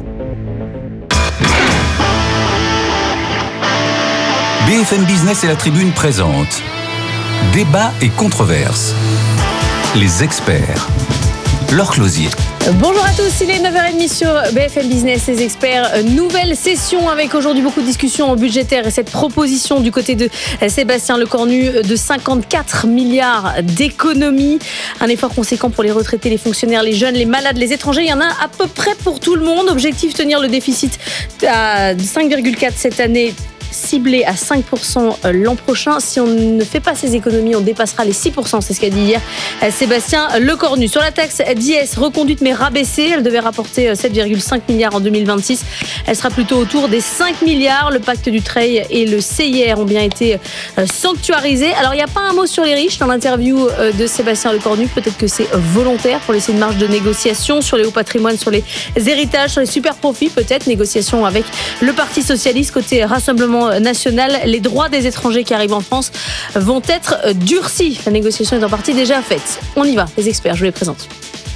B F M Business et la Tribune présentent Débat et controverses. Les experts. Laure Closier. Bonjour à tous, il est neuf heures trente sur B F M Business, les experts. Nouvelle session avec aujourd'hui beaucoup de discussions budgétaires et cette proposition du côté de Sébastien Lecornu de cinquante-quatre milliards d'économies. Un effort conséquent pour les retraités, les fonctionnaires, les jeunes, les malades, les étrangers. Il y en a à peu près pour tout le monde. Objectif, tenir le déficit à cinq virgule quatre cette année, ciblé à cinq pour cent l'an prochain. Si on ne fait pas ces économies, on dépassera les six pour cent. C'est ce qu'a dit hier Sébastien Lecornu. Sur la taxe d'I S, reconduite mais rabaissée, elle devait rapporter sept virgule cinq milliards en deux mille vingt-six. Elle sera plutôt autour des cinq milliards. Le pacte du Trade et le C I R ont bien été sanctuarisés. Alors, il n'y a pas un mot sur les riches dans l'interview de Sébastien Lecornu. Peut-être que c'est volontaire pour laisser une marge de négociation sur les hauts patrimoines, sur les héritages, sur les super profits. Peut-être négociation avec le Parti Socialiste côté Rassemblement national. Les droits des étrangers qui arrivent en France vont être durcis. La négociation est en partie déjà faite. On y va, les experts, je vous les présente.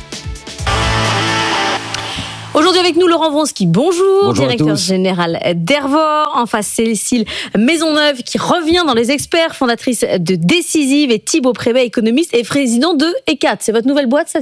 Aujourd'hui avec nous, Laurent Vronsky, bonjour, bonjour directeur général d'Hervor. En face, Cécile Maisonneuve qui revient dans les experts, fondatrice de Décisive, et Thibaut Prébet, économiste et président de E C A T. C'est votre nouvelle boîte, ça?